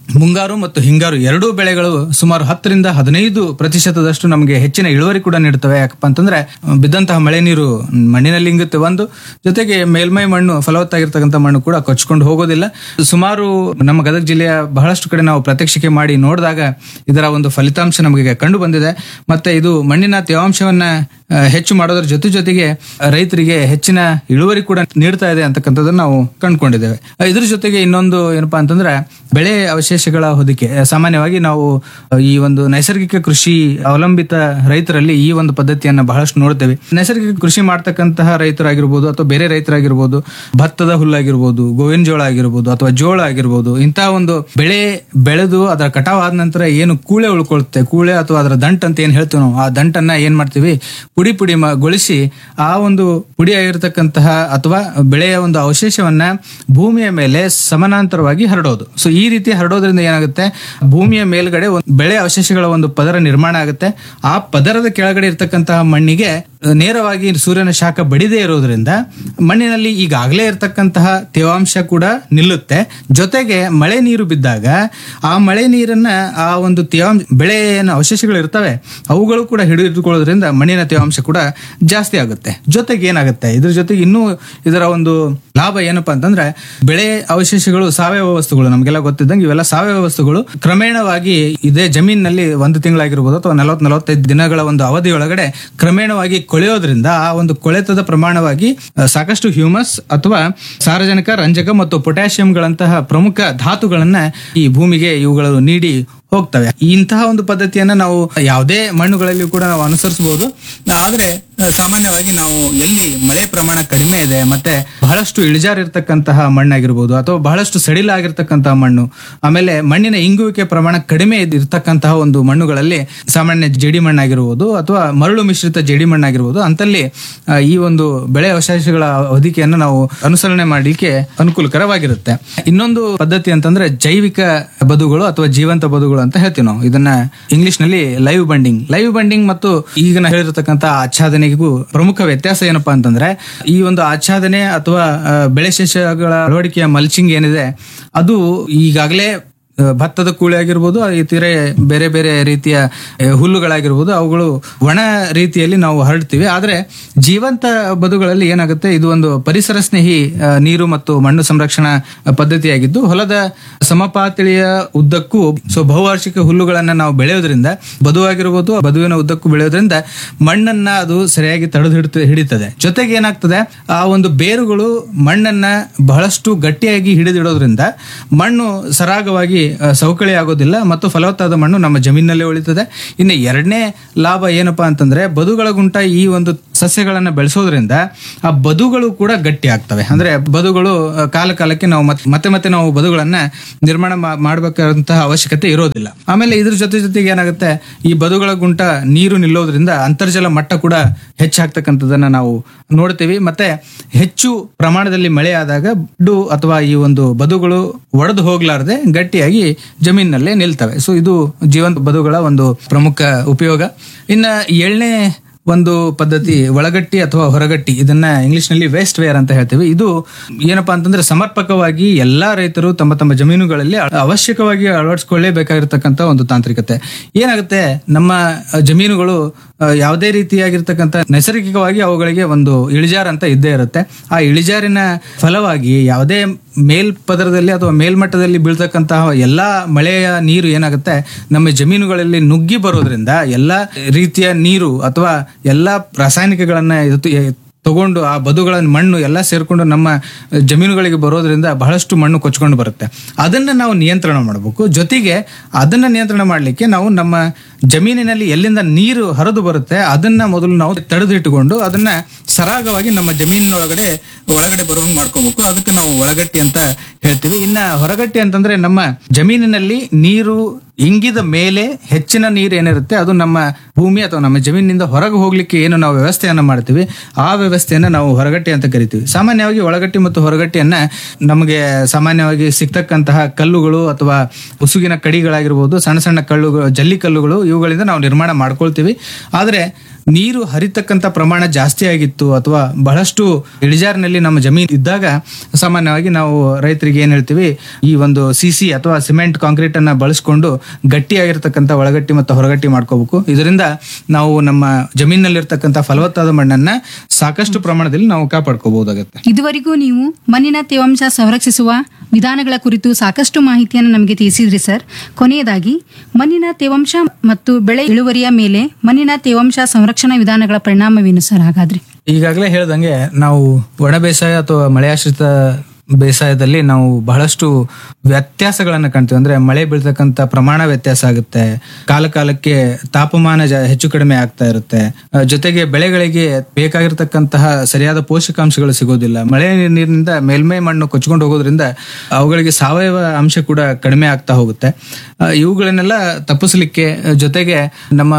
ಮುಂಗಾರು ಮತ್ತು ಹಿಂಗಾರು ಎರಡೂ ಬೆಳೆಗಳು ಸುಮಾರು ಹತ್ತರಿಂದ ಹದಿನೈದು ಪ್ರತಿಶತದಷ್ಟು ನಮಗೆ ಹೆಚ್ಚಿನ ಇಳುವರಿ ಕೂಡ ನೀಡುತ್ತವೆ. ಯಾಕಪ್ಪ ಅಂತಂದ್ರೆ ಬಿದ್ದಂತಹ ಮಳೆ ನೀರು ಮಣ್ಣಿನಲ್ಲಿ ಇಂಗುತ್ತೆ ಒಂದು, ಜೊತೆಗೆ ಮೇಲ್ಮೈ ಮಣ್ಣು ಫಲವತ್ತಾಗಿರ್ತಕ್ಕಂಥ ಮಣ್ಣು ಕೂಡ ಕೊಚ್ಕೊಂಡು ಹೋಗೋದಿಲ್ಲ. ಸುಮಾರು ನಮ್ಮ ಗದಗ ಜಿಲ್ಲೆಯ ಬಹಳಷ್ಟು ಕಡೆ ನಾವು ಪ್ರಾತ್ಯಕ್ಷಿಕೆ ಮಾಡಿ ನೋಡಿದಾಗ ಇದರ ಒಂದು ಫಲಿತಾಂಶ ನಮಗೆ ಕಂಡು ಬಂದಿದೆ. ಮತ್ತೆ ಇದು ಮಣ್ಣಿನ ತೇವಾಂಶವನ್ನ ಹೆಚ್ಚು ಮಾಡೋದ್ರ ಜೊತೆ ಜೊತೆಗೆ ರೈತರಿಗೆ ಹೆಚ್ಚಿನ ಇಳುವರಿ ಕೂಡ ನೀಡ್ತಾ ಇದೆ ಅಂತಕ್ಕಂಥದ್ದನ್ನ ನಾವು ಕಂಡುಕೊಂಡಿದ್ದೇವೆ. ಇದ್ರ ಜೊತೆಗೆ ಇನ್ನೊಂದು ಏನಪ್ಪಾ ಅಂತಂದ್ರೆ ಬೆಳೆ ಅವಶೇಷಗಳ ಹೊದಿಕೆ. ಸಾಮಾನ್ಯವಾಗಿ ನಾವು ಈ ಒಂದು ನೈಸರ್ಗಿಕ ಕೃಷಿ ಅವಲಂಬಿತ ರೈತರಲ್ಲಿ ಈ ಒಂದು ಪದ್ಧತಿಯನ್ನ ಬಹಳಷ್ಟು ನೋಡ್ತೇವೆ. ನೈಸರ್ಗಿಕ ಕೃಷಿ ಮಾಡ್ತಕ್ಕಂತಹ ರೈತರಾಗಿರ್ಬೋದು ಅಥವಾ ಬೇರೆ ರೈತರಾಗಿರ್ಬೋದು, ಭತ್ತದ ಹುಲ್ಲಾಗಿರ್ಬೋದು, ಗೋವಿನ ಜೋಳ ಆಗಿರ್ಬೋದು ಅಥವಾ ಜೋಳ ಆಗಿರ್ಬೋದು, ಇಂತಹ ಒಂದು ಬೆಳೆ ಬೆಳೆದು ಅದರ ಕಟಾವ್ ಆದ ನಂತರ ಏನು ಕೂಳೆ ಉಳ್ಕೊಳುತ್ತೆ, ಕೂಳೆ ಅಥವಾ ಅದರ ದಂಟ್ ಅಂತ ಏನ್ ಹೇಳ್ತೀವಿ ನಾವು, ಆ ದಂಟನ್ನ ಏನ್ ಮಾಡ್ತೀವಿ ಪುಡಿ ಪುಡಿ ಗೊಳಿಸಿ ಆ ಒಂದು ಪುಡಿ ಆಗಿರ್ತಕ್ಕಂತಹ ಅಥವಾ ಬೆಳೆಯ ಒಂದು ಅವಶೇಷವನ್ನ ಭೂಮಿಯ ಮೇಲೆ ಸಮಾನಾಂತರವಾಗಿ ಹರಡೋದು. ಸೊ ಈ ರೀತಿ ಹರಡೋದ್ರಿಂದ ಏನಾಗುತ್ತೆ, ಭೂಮಿಯ ಮೇಲ್ಗಡೆ ಬೆಳೆ ಅವಶೇಷಗಳ ಒಂದು ಪದರ ನಿರ್ಮಾಣ ಆಗುತ್ತೆ. ಆ ಪದರದ ಕೆಳಗಡೆ ಇರ್ತಕ್ಕಂತಹ ಮಣ್ಣಿಗೆ ನೇರವಾಗಿ ಸೂರ್ಯನ ಶಾಖ ಬಡಿದೇ ಇರೋದ್ರಿಂದ ಮಣ್ಣಿನಲ್ಲಿ ಈಗಾಗಲೇ ಇರತಕ್ಕಂತಹ ತೇವಾಂಶ ಕೂಡ ನಿಲ್ಲುತ್ತೆ. ಜೊತೆಗೆ ಮಳೆ ನೀರು ಬಿದ್ದಾಗ ಆ ಮಳೆ ನೀರನ್ನ ಆ ಒಂದು ತೇವಾಂಶ ಬೆಳೆಯ ಅವಶೇಷಗಳು ಇರ್ತವೆ ಅವುಗಳು ಕೂಡ ಹಿಡಿದಿಟ್ಕೊಳ್ಳೋದ್ರಿಂದ ಮಣ್ಣಿನ ತೇವಾಂಶ ಕೂಡ ಜಾಸ್ತಿ ಆಗುತ್ತೆ. ಜೊತೆಗೆ ಏನಾಗುತ್ತೆ, ಇದ್ರ ಜೊತೆಗೆ ಇನ್ನೂ ಇದರ ಒಂದು ಲಾಭ ಏನಪ್ಪಾ ಅಂತಂದ್ರೆ ಬೆಳೆ ಅವಶೇಷಗಳು ಸಾವಯವ ವಸ್ತುಗಳು, ನಮಗೆಲ್ಲ ಗೊತ್ತಿದ್ದಂಗೆ ಇವೆಲ್ಲ ಸಾವಯವ ವಸ್ತುಗಳು ಕ್ರಮೇಣವಾಗಿ ಇದೇ ಜಮೀನಿನಲ್ಲಿ ಒಂದು ತಿಂಗಳಾಗಿರ್ಬೋದು ಅಥವಾ ನಲವತ್ ನಲವತ್ತೈದು ದಿನಗಳ ಒಂದು ಅವಧಿಯೊಳಗಡೆ ಕ್ರಮೇಣವಾಗಿ ಕೊಳೆಯೋದ್ರಿಂದ ಆ ಒಂದು ಕೊಳೆತದ ಪ್ರಮಾಣವಾಗಿ ಸಾಕಷ್ಟು ಹ್ಯೂಮಸ್ ಅಥವಾ ಸಾರಜನಕ, ರಂಜಕ ಮತ್ತು ಪೊಟ್ಯಾಷಿಯಂಗಳಂತಹ ಪ್ರಮುಖ ಧಾತುಗಳನ್ನ ಈ ಭೂಮಿಗೆ ಇವುಗಳು ನೀಡಿ ಹೋಗ್ತವೆ. ಇಂತಹ ಒಂದು ಪದ್ಧತಿಯನ್ನ ನಾವು ಯಾವುದೇ ಮಣ್ಣುಗಳಲ್ಲಿ ಕೂಡ ನಾವು ಅನುಸರಿಸಬಹುದು. ಆದ್ರೆ ಸಾಮಾನ್ಯವಾಗಿ ನಾವು ಎಲ್ಲಿ ಮಳೆ ಪ್ರಮಾಣ ಕಡಿಮೆ ಇದೆ ಮತ್ತೆ ಬಹಳಷ್ಟು ಇಳಿಜಾರಿರ್ತಕ್ಕಂತಹ ಮಣ್ಣಾಗಿರ್ಬೋದು ಅಥವಾ ಬಹಳಷ್ಟು ಸಡಿಲ ಆಗಿರ್ತಕ್ಕಂತಹ ಮಣ್ಣು, ಆಮೇಲೆ ಮಣ್ಣಿನ ಇಂಗುವಿಕೆ ಪ್ರಮಾಣ ಕಡಿಮೆ ಇರ್ತಕ್ಕಂತಹ ಒಂದು ಮಣ್ಣುಗಳಲ್ಲಿ ಸಾಮಾನ್ಯ ಜೇಡಿ ಮಣ್ಣಾಗಿರ್ಬೋದು ಅಥವಾ ಮರಳು ಮಿಶ್ರಿತ ಜೇಡಿ ಮಣ್ಣಾಗಿರ್ಬೋದು, ಅಂತಲ್ಲಿ ಈ ಒಂದು ಬೆಳೆ ಅವಶೇಷಗಳ ಹೊದಿಕೆಯನ್ನು ನಾವು ಅನುಸರಣೆ ಮಾಡಲಿಕ್ಕೆ ಅನುಕೂಲಕರವಾಗಿರುತ್ತೆ. ಇನ್ನೊಂದು ಪದ್ಧತಿ ಅಂತಂದ್ರೆ ಜೈವಿಕ ಬದುಗಳು ಅಥವಾ ಜೀವಂತ ಬದುಗಳು ಅಂತ ಹೇಳ್ತೀವಿ ನಾವು. ಇದನ್ನ ಇಂಗ್ಲಿಷ್ ನಲ್ಲಿ ಲೈವ್ ಬಂಡಿಂಗ್ ಲೈವ್ ಬಂಡಿಂಗ್ ಮತ್ತು ಈಗ ಹೇಳಿರ್ತಕ್ಕಂಥ ಆಚ್ಛಾದನೆಗೂ ಪ್ರಮುಖ ವ್ಯತ್ಯಾಸ ಏನಪ್ಪಾ ಅಂತಂದ್ರೆ, ಈ ಒಂದು ಆಚ್ಛಾದನೆ ಅಥವಾ ಬೆಳೆ ಶೇಷಗಳ ಅಳವಡಿಕೆಯ ಮಲ್ಚಿಂಗ್ ಏನಿದೆ ಅದು ಈಗಾಗಲೇ ಭತ್ತದ ಕೂಳೆ ಆಗಿರ್ಬೋದು, ಇತರೆ ಬೇರೆ ಬೇರೆ ರೀತಿಯ ಹುಲ್ಲುಗಳಾಗಿರ್ಬೋದು ಅವುಗಳು ಒಣ ರೀತಿಯಲ್ಲಿ ನಾವು ಹರಡ್ತೀವಿ. ಆದ್ರೆ ಜೀವಂತ ಬದುಗಳಲ್ಲಿ ಏನಾಗುತ್ತೆ, ಇದು ಒಂದು ಪರಿಸರ ಸ್ನೇಹಿ ನೀರು ಮತ್ತು ಮಣ್ಣು ಸಂರಕ್ಷಣಾ ಪದ್ಧತಿಯಾಗಿದ್ದು ಹೊಲದ ಸಮಪಾತಳಿಯ ಉದ್ದಕ್ಕೂ ಸೊ ಬಹುವಾರ್ಷಿಕ ಹುಲ್ಲುಗಳನ್ನ ನಾವು ಬೆಳೆಯೋದ್ರಿಂದ, ಬದುವಾಗಿರ್ಬೋದು ಬದುವಿನ ಉದ್ದಕ್ಕೂ ಬೆಳೆಯೋದ್ರಿಂದ ಮಣ್ಣನ್ನ ಅದು ಸರಿಯಾಗಿ ತಡೆದು ಹಿಡಿತ ಹಿಡಿತದೆ. ಜೊತೆಗೆ ಏನಾಗ್ತದೆ, ಆ ಒಂದು ಬೇರುಗಳು ಮಣ್ಣನ್ನ ಬಹಳಷ್ಟು ಗಟ್ಟಿಯಾಗಿ ಹಿಡಿದಿಡೋದ್ರಿಂದ ಮಣ್ಣು ಸರಾಗವಾಗಿ ಸವಕಳಿ ಆಗೋದಿಲ್ಲ ಮತ್ತು ಫಲವತ್ತಾದ ಮಣ್ಣು ನಮ್ಮ ಜಮೀನಿನಲ್ಲೇ ಉಳಿತದೆ. ಇನ್ನು ಎರಡನೇ ಲಾಭ ಏನಪ್ಪಾ ಅಂತಂದ್ರೆ, ಬದುಗಳ ಗುಂಟ ಈ ಒಂದು ಸಸ್ಯಗಳನ್ನ ಬೆಳೆಸೋದ್ರಿಂದ ಆ ಬದುಗಳು ಕೂಡ ಗಟ್ಟಿ ಆಗ್ತವೆ. ಅಂದ್ರೆ ಬದುಗಳು ಕಾಲ ಕಾಲಕ್ಕೆ ನಾವು ಮತ್ತೆ ಮತ್ತೆ ನಾವು ಬದುಗಳನ್ನ ನಿರ್ಮಾಣ ಮಾಡಬೇಕಾದಂತಹ ಅವಶ್ಯಕತೆ ಇರೋದಿಲ್ಲ. ಆಮೇಲೆ ಇದ್ರ ಜೊತೆ ಜೊತೆಗೆ ಏನಾಗುತ್ತೆ, ಈ ಬದುಗಳ ಗುಂಟ ನೀರು ನಿಲ್ಲೋದ್ರಿಂದ ಅಂತರ್ಜಲ ಮಟ್ಟ ಕೂಡ ಹೆಚ್ಚಾಗ್ತಕ್ಕಂಥದ್ದನ್ನ ನಾವು ನೋಡ್ತೀವಿ. ಮತ್ತೆ ಹೆಚ್ಚು ಪ್ರಮಾಣದಲ್ಲಿ ಮಳೆ ಆದಾಗ ಬಡ್ಡು ಅಥವಾ ಈ ಒಂದು ಬದುಗಳು ಒಡೆದು ಹೋಗ್ಲಾರ್ದೆ ಗಟ್ಟಿಯಾಗಿ ಜಮೀನಿನಲ್ಲೇ ನಿಲ್ತವೆ. ಸೊ ಇದು ಜೀವಂತ ಬದುಗಳ ಒಂದು ಪ್ರಮುಖ ಉಪಯೋಗ. ಇನ್ನ ಏಳನೇ ಒಂದು ಪದ್ಧತಿ ಒಳಗಟ್ಟಿ ಅಥವಾ ಹೊರಗಟ್ಟಿ, ಇದನ್ನ ಇಂಗ್ಲಿಷ್ ನಲ್ಲಿ ವೇಸ್ಟ್ ವೇರ್ ಅಂತ ಹೇಳ್ತೀವಿ. ಇದು ಏನಪ್ಪಾ ಅಂತಂದ್ರೆ ಸಮರ್ಪಕವಾಗಿ ಎಲ್ಲಾ ರೈತರು ತಮ್ಮ ತಮ್ಮ ಜಮೀನುಗಳಲ್ಲಿ ಅವಶ್ಯಕವಾಗಿ ಅಳವಡಿಸಿಕೊಳ್ಳೇಬೇಕಾಗಿರ್ತಕ್ಕಂಥ ಒಂದು ತಾಂತ್ರಿಕತೆ. ಏನಾಗುತ್ತೆ, ನಮ್ಮ ಜಮೀನುಗಳು ಯಾವುದೇ ರೀತಿಯಾಗಿರ್ತಕ್ಕಂಥ ನೈಸರ್ಗಿಕವಾಗಿ ಅವುಗಳಿಗೆ ಒಂದು ಇಳಿಜಾರು ಅಂತ ಇದ್ದೇ ಇರುತ್ತೆ. ಆ ಇಳಿಜಾರಿನ ಫಲವಾಗಿ ಯಾವುದೇ ಮೇಲ್ಪದರದಲ್ಲಿ ಅಥವಾ ಮೇಲ್ಮಟ್ಟದಲ್ಲಿ ಬೀಳ್ತಕ್ಕಂತಹ ಎಲ್ಲಾ ಮಳೆಯ ನೀರು ಏನಾಗುತ್ತೆ ನಮ್ಮ ಜಮೀನುಗಳಲ್ಲಿ ನುಗ್ಗಿ ಬರೋದ್ರಿಂದ ಎಲ್ಲಾ ರೀತಿಯ ನೀರು ಅಥವಾ ಎಲ್ಲಾ ರಾಸಾಯನಿಕಗಳನ್ನ ತಗೊಂಡು ಆ ಬದುಗಳ ಮಣ್ಣು ಎಲ್ಲ ಸೇರ್ಕೊಂಡು ನಮ್ಮ ಜಮೀನುಗಳಿಗೆ ಬರೋದ್ರಿಂದ ಬಹಳಷ್ಟು ಮಣ್ಣು ಕೊಚ್ಕೊಂಡು ಬರುತ್ತೆ. ಅದನ್ನ ನಾವು ನಿಯಂತ್ರಣ ಮಾಡಬೇಕು. ಜೊತೆಗೆ ಅದನ್ನ ನಿಯಂತ್ರಣ ಮಾಡಲಿಕ್ಕೆ ನಾವು ನಮ್ಮ ಜಮೀನಿನಲ್ಲಿ ಎಲ್ಲಿಂದ ನೀರು ಹರಿದು ಬರುತ್ತೆ ಅದನ್ನ ಮೊದಲು ನಾವು ತಡೆದಿಟ್ಟುಕೊಂಡು ಅದನ್ನ ಸರಾಗವಾಗಿ ನಮ್ಮ ಜಮೀನಿನೊಳಗಡೆ ಒಳಗಡೆ ಬರುವಂಗೆ ಮಾಡ್ಕೋಬೇಕು. ಅದಕ್ಕೆ ನಾವು ಒಳಗಟ್ಟಿ ಅಂತ ಹೇಳ್ತೀವಿ. ಇನ್ನ ಹೊರಗಟ್ಟಿ ಅಂತಂದ್ರೆ ನಮ್ಮ ಜಮೀನಿನಲ್ಲಿ ನೀರು ಇಂಗಿದ ಮೇಲೆ ಹೆಚ್ಚಿನ ನೀರು ಏನಿರುತ್ತೆ ಅದು ನಮ್ಮ ಭೂಮಿ ಅಥವಾ ನಮ್ಮ ಜಮೀನಿನಿಂದ ಹೊರಗೆ ಹೋಗ್ಲಿಕ್ಕೆ ಏನು ನಾವು ವ್ಯವಸ್ಥೆಯನ್ನ ಮಾಡ್ತೀವಿ ಆ ವ್ಯವಸ್ಥೆಯನ್ನ ನಾವು ಹೊರಗಟ್ಟಿ ಅಂತ ಕರಿತೀವಿ. ಸಾಮಾನ್ಯವಾಗಿ ಒಳಗಟ್ಟಿ ಮತ್ತು ಹೊರಗಟ್ಟಿಯನ್ನ ನಮಗೆ ಸಾಮಾನ್ಯವಾಗಿ ಸಿಗ್ತಕ್ಕಂತಹ ಕಲ್ಲುಗಳು ಅಥವಾ ಉಸುಗಿನ ಕಡಿಗಳಾಗಿರ್ಬೋದು, ಸಣ್ಣ ಸಣ್ಣ ಕಲ್ಲುಗಳು, ಜಲ್ಲಿ ಕಲ್ಲುಗಳು, ಇವುಗಳಿಂದ ನಾವು ನಿರ್ಮಾಣ ಮಾಡ್ಕೊಳ್ತೀವಿ. ಆದ್ರೆ ನೀರು ಹರಿತಕ್ಕಂತ ಪ್ರಮಾಣ ಜಾಸ್ತಿ ಆಗಿತ್ತು ಅಥವಾ ಬಹಳಷ್ಟು ಇಳಿಜಾರಿನಲ್ಲಿ ನಮ್ಮ ಜಮೀನು ಇದ್ದಾಗ ಸಾಮಾನ್ಯವಾಗಿ ನಾವು ರೈತರಿಗೆ ಏನ್ ಹೇಳ್ತೀವಿ, ಈ ಒಂದು ಸಿಸಿ ಅಥವಾ ಸಿಮೆಂಟ್ ಕಾಂಕ್ರೀಟ್ ಅನ್ನ ಬಳಸ್ಕೊಂಡು ಗಟ್ಟಿಯಾಗಿರ್ತಕ್ಕಂಥ ಒಳಗಟ್ಟಿ ಮತ್ತು ಹೊರಗಟ್ಟಿ ಮಾಡ್ಕೋಬೇಕು. ಇದರಿಂದ ನಾವು ನಮ್ಮ ಜಮೀನಲ್ಲಿರ್ತಕ್ಕಂಥ ಫಲವತ್ತಾದ ಮಣ್ಣನ್ನ ಸಾಕಷ್ಟು ಪ್ರಮಾಣದಲ್ಲಿ ನಾವು ಕಾಪಾಡ್ಕೋಬಹುದಾಗುತ್ತೆ. ಇದುವರೆಗೂ ನೀವು ಮಣ್ಣಿನ ತೇವಾಂಶ ಸಂರಕ್ಷಿಸುವ ವಿಧಾನಗಳ ಕುರಿತು ಸಾಕಷ್ಟು ಮಾಹಿತಿಯನ್ನು ನಮಗೆ ತಿಳಿಸಿದ್ರಿ ಸರ್. ಕೊನೆಯದಾಗಿ ಮಣ್ಣಿನ ತೇವಾಂಶ ಮತ್ತು ಬೆಳೆ ಇಳುವರಿಯ ಮೇಲೆ ಮಣ್ಣಿನ ತೇವಾಂಶ ಸಂರಕ್ಷಣಾ ವಿಧಾನಗಳ ಪರಿಣಾಮವೇನು ಸರ್? ಹಾಗಾದ್ರೆ ಈಗಾಗಲೇ ಹೇಳ್ದಂಗೆ ನಾವು ಒಣ ಬೇಸಾಯ ಅಥವಾ ಮಳೆಯಾಶ್ರಿತ ಬೇಸಾಯದಲ್ಲಿ ನಾವು ಬಹಳಷ್ಟು ವ್ಯತ್ಯಾಸಗಳನ್ನ ಕಾಣ್ತೀವಿ. ಅಂದ್ರೆ ಮಳೆ ಬೀಳ್ತಕ್ಕಂಥ ಪ್ರಮಾಣ ವ್ಯತ್ಯಾಸ ಆಗುತ್ತೆ, ಕಾಲ ಕಾಲಕ್ಕೆ ತಾಪಮಾನ ಹೆಚ್ಚು ಕಡಿಮೆ ಆಗ್ತಾ ಇರುತ್ತೆ, ಜೊತೆಗೆ ಬೆಳೆಗಳಿಗೆ ಬೇಕಾಗಿರ್ತಕ್ಕಂತಹ ಸರಿಯಾದ ಪೋಷಕಾಂಶಗಳು ಸಿಗೋದಿಲ್ಲ. ಮಳೆ ನೀರಿನಿಂದ ಮೇಲ್ಮೈ ಮಣ್ಣು ಕೊಚ್ಕೊಂಡು ಹೋಗೋದ್ರಿಂದ ಅವುಗಳಿಗೆ ಸಾವಯವ ಅಂಶ ಕೂಡ ಕಡಿಮೆ ಆಗ್ತಾ ಹೋಗುತ್ತೆ. ಇವುಗಳನ್ನೆಲ್ಲ ತಪ್ಪಿಸ್ಲಿಕ್ಕೆ, ಜೊತೆಗೆ ನಮ್ಮ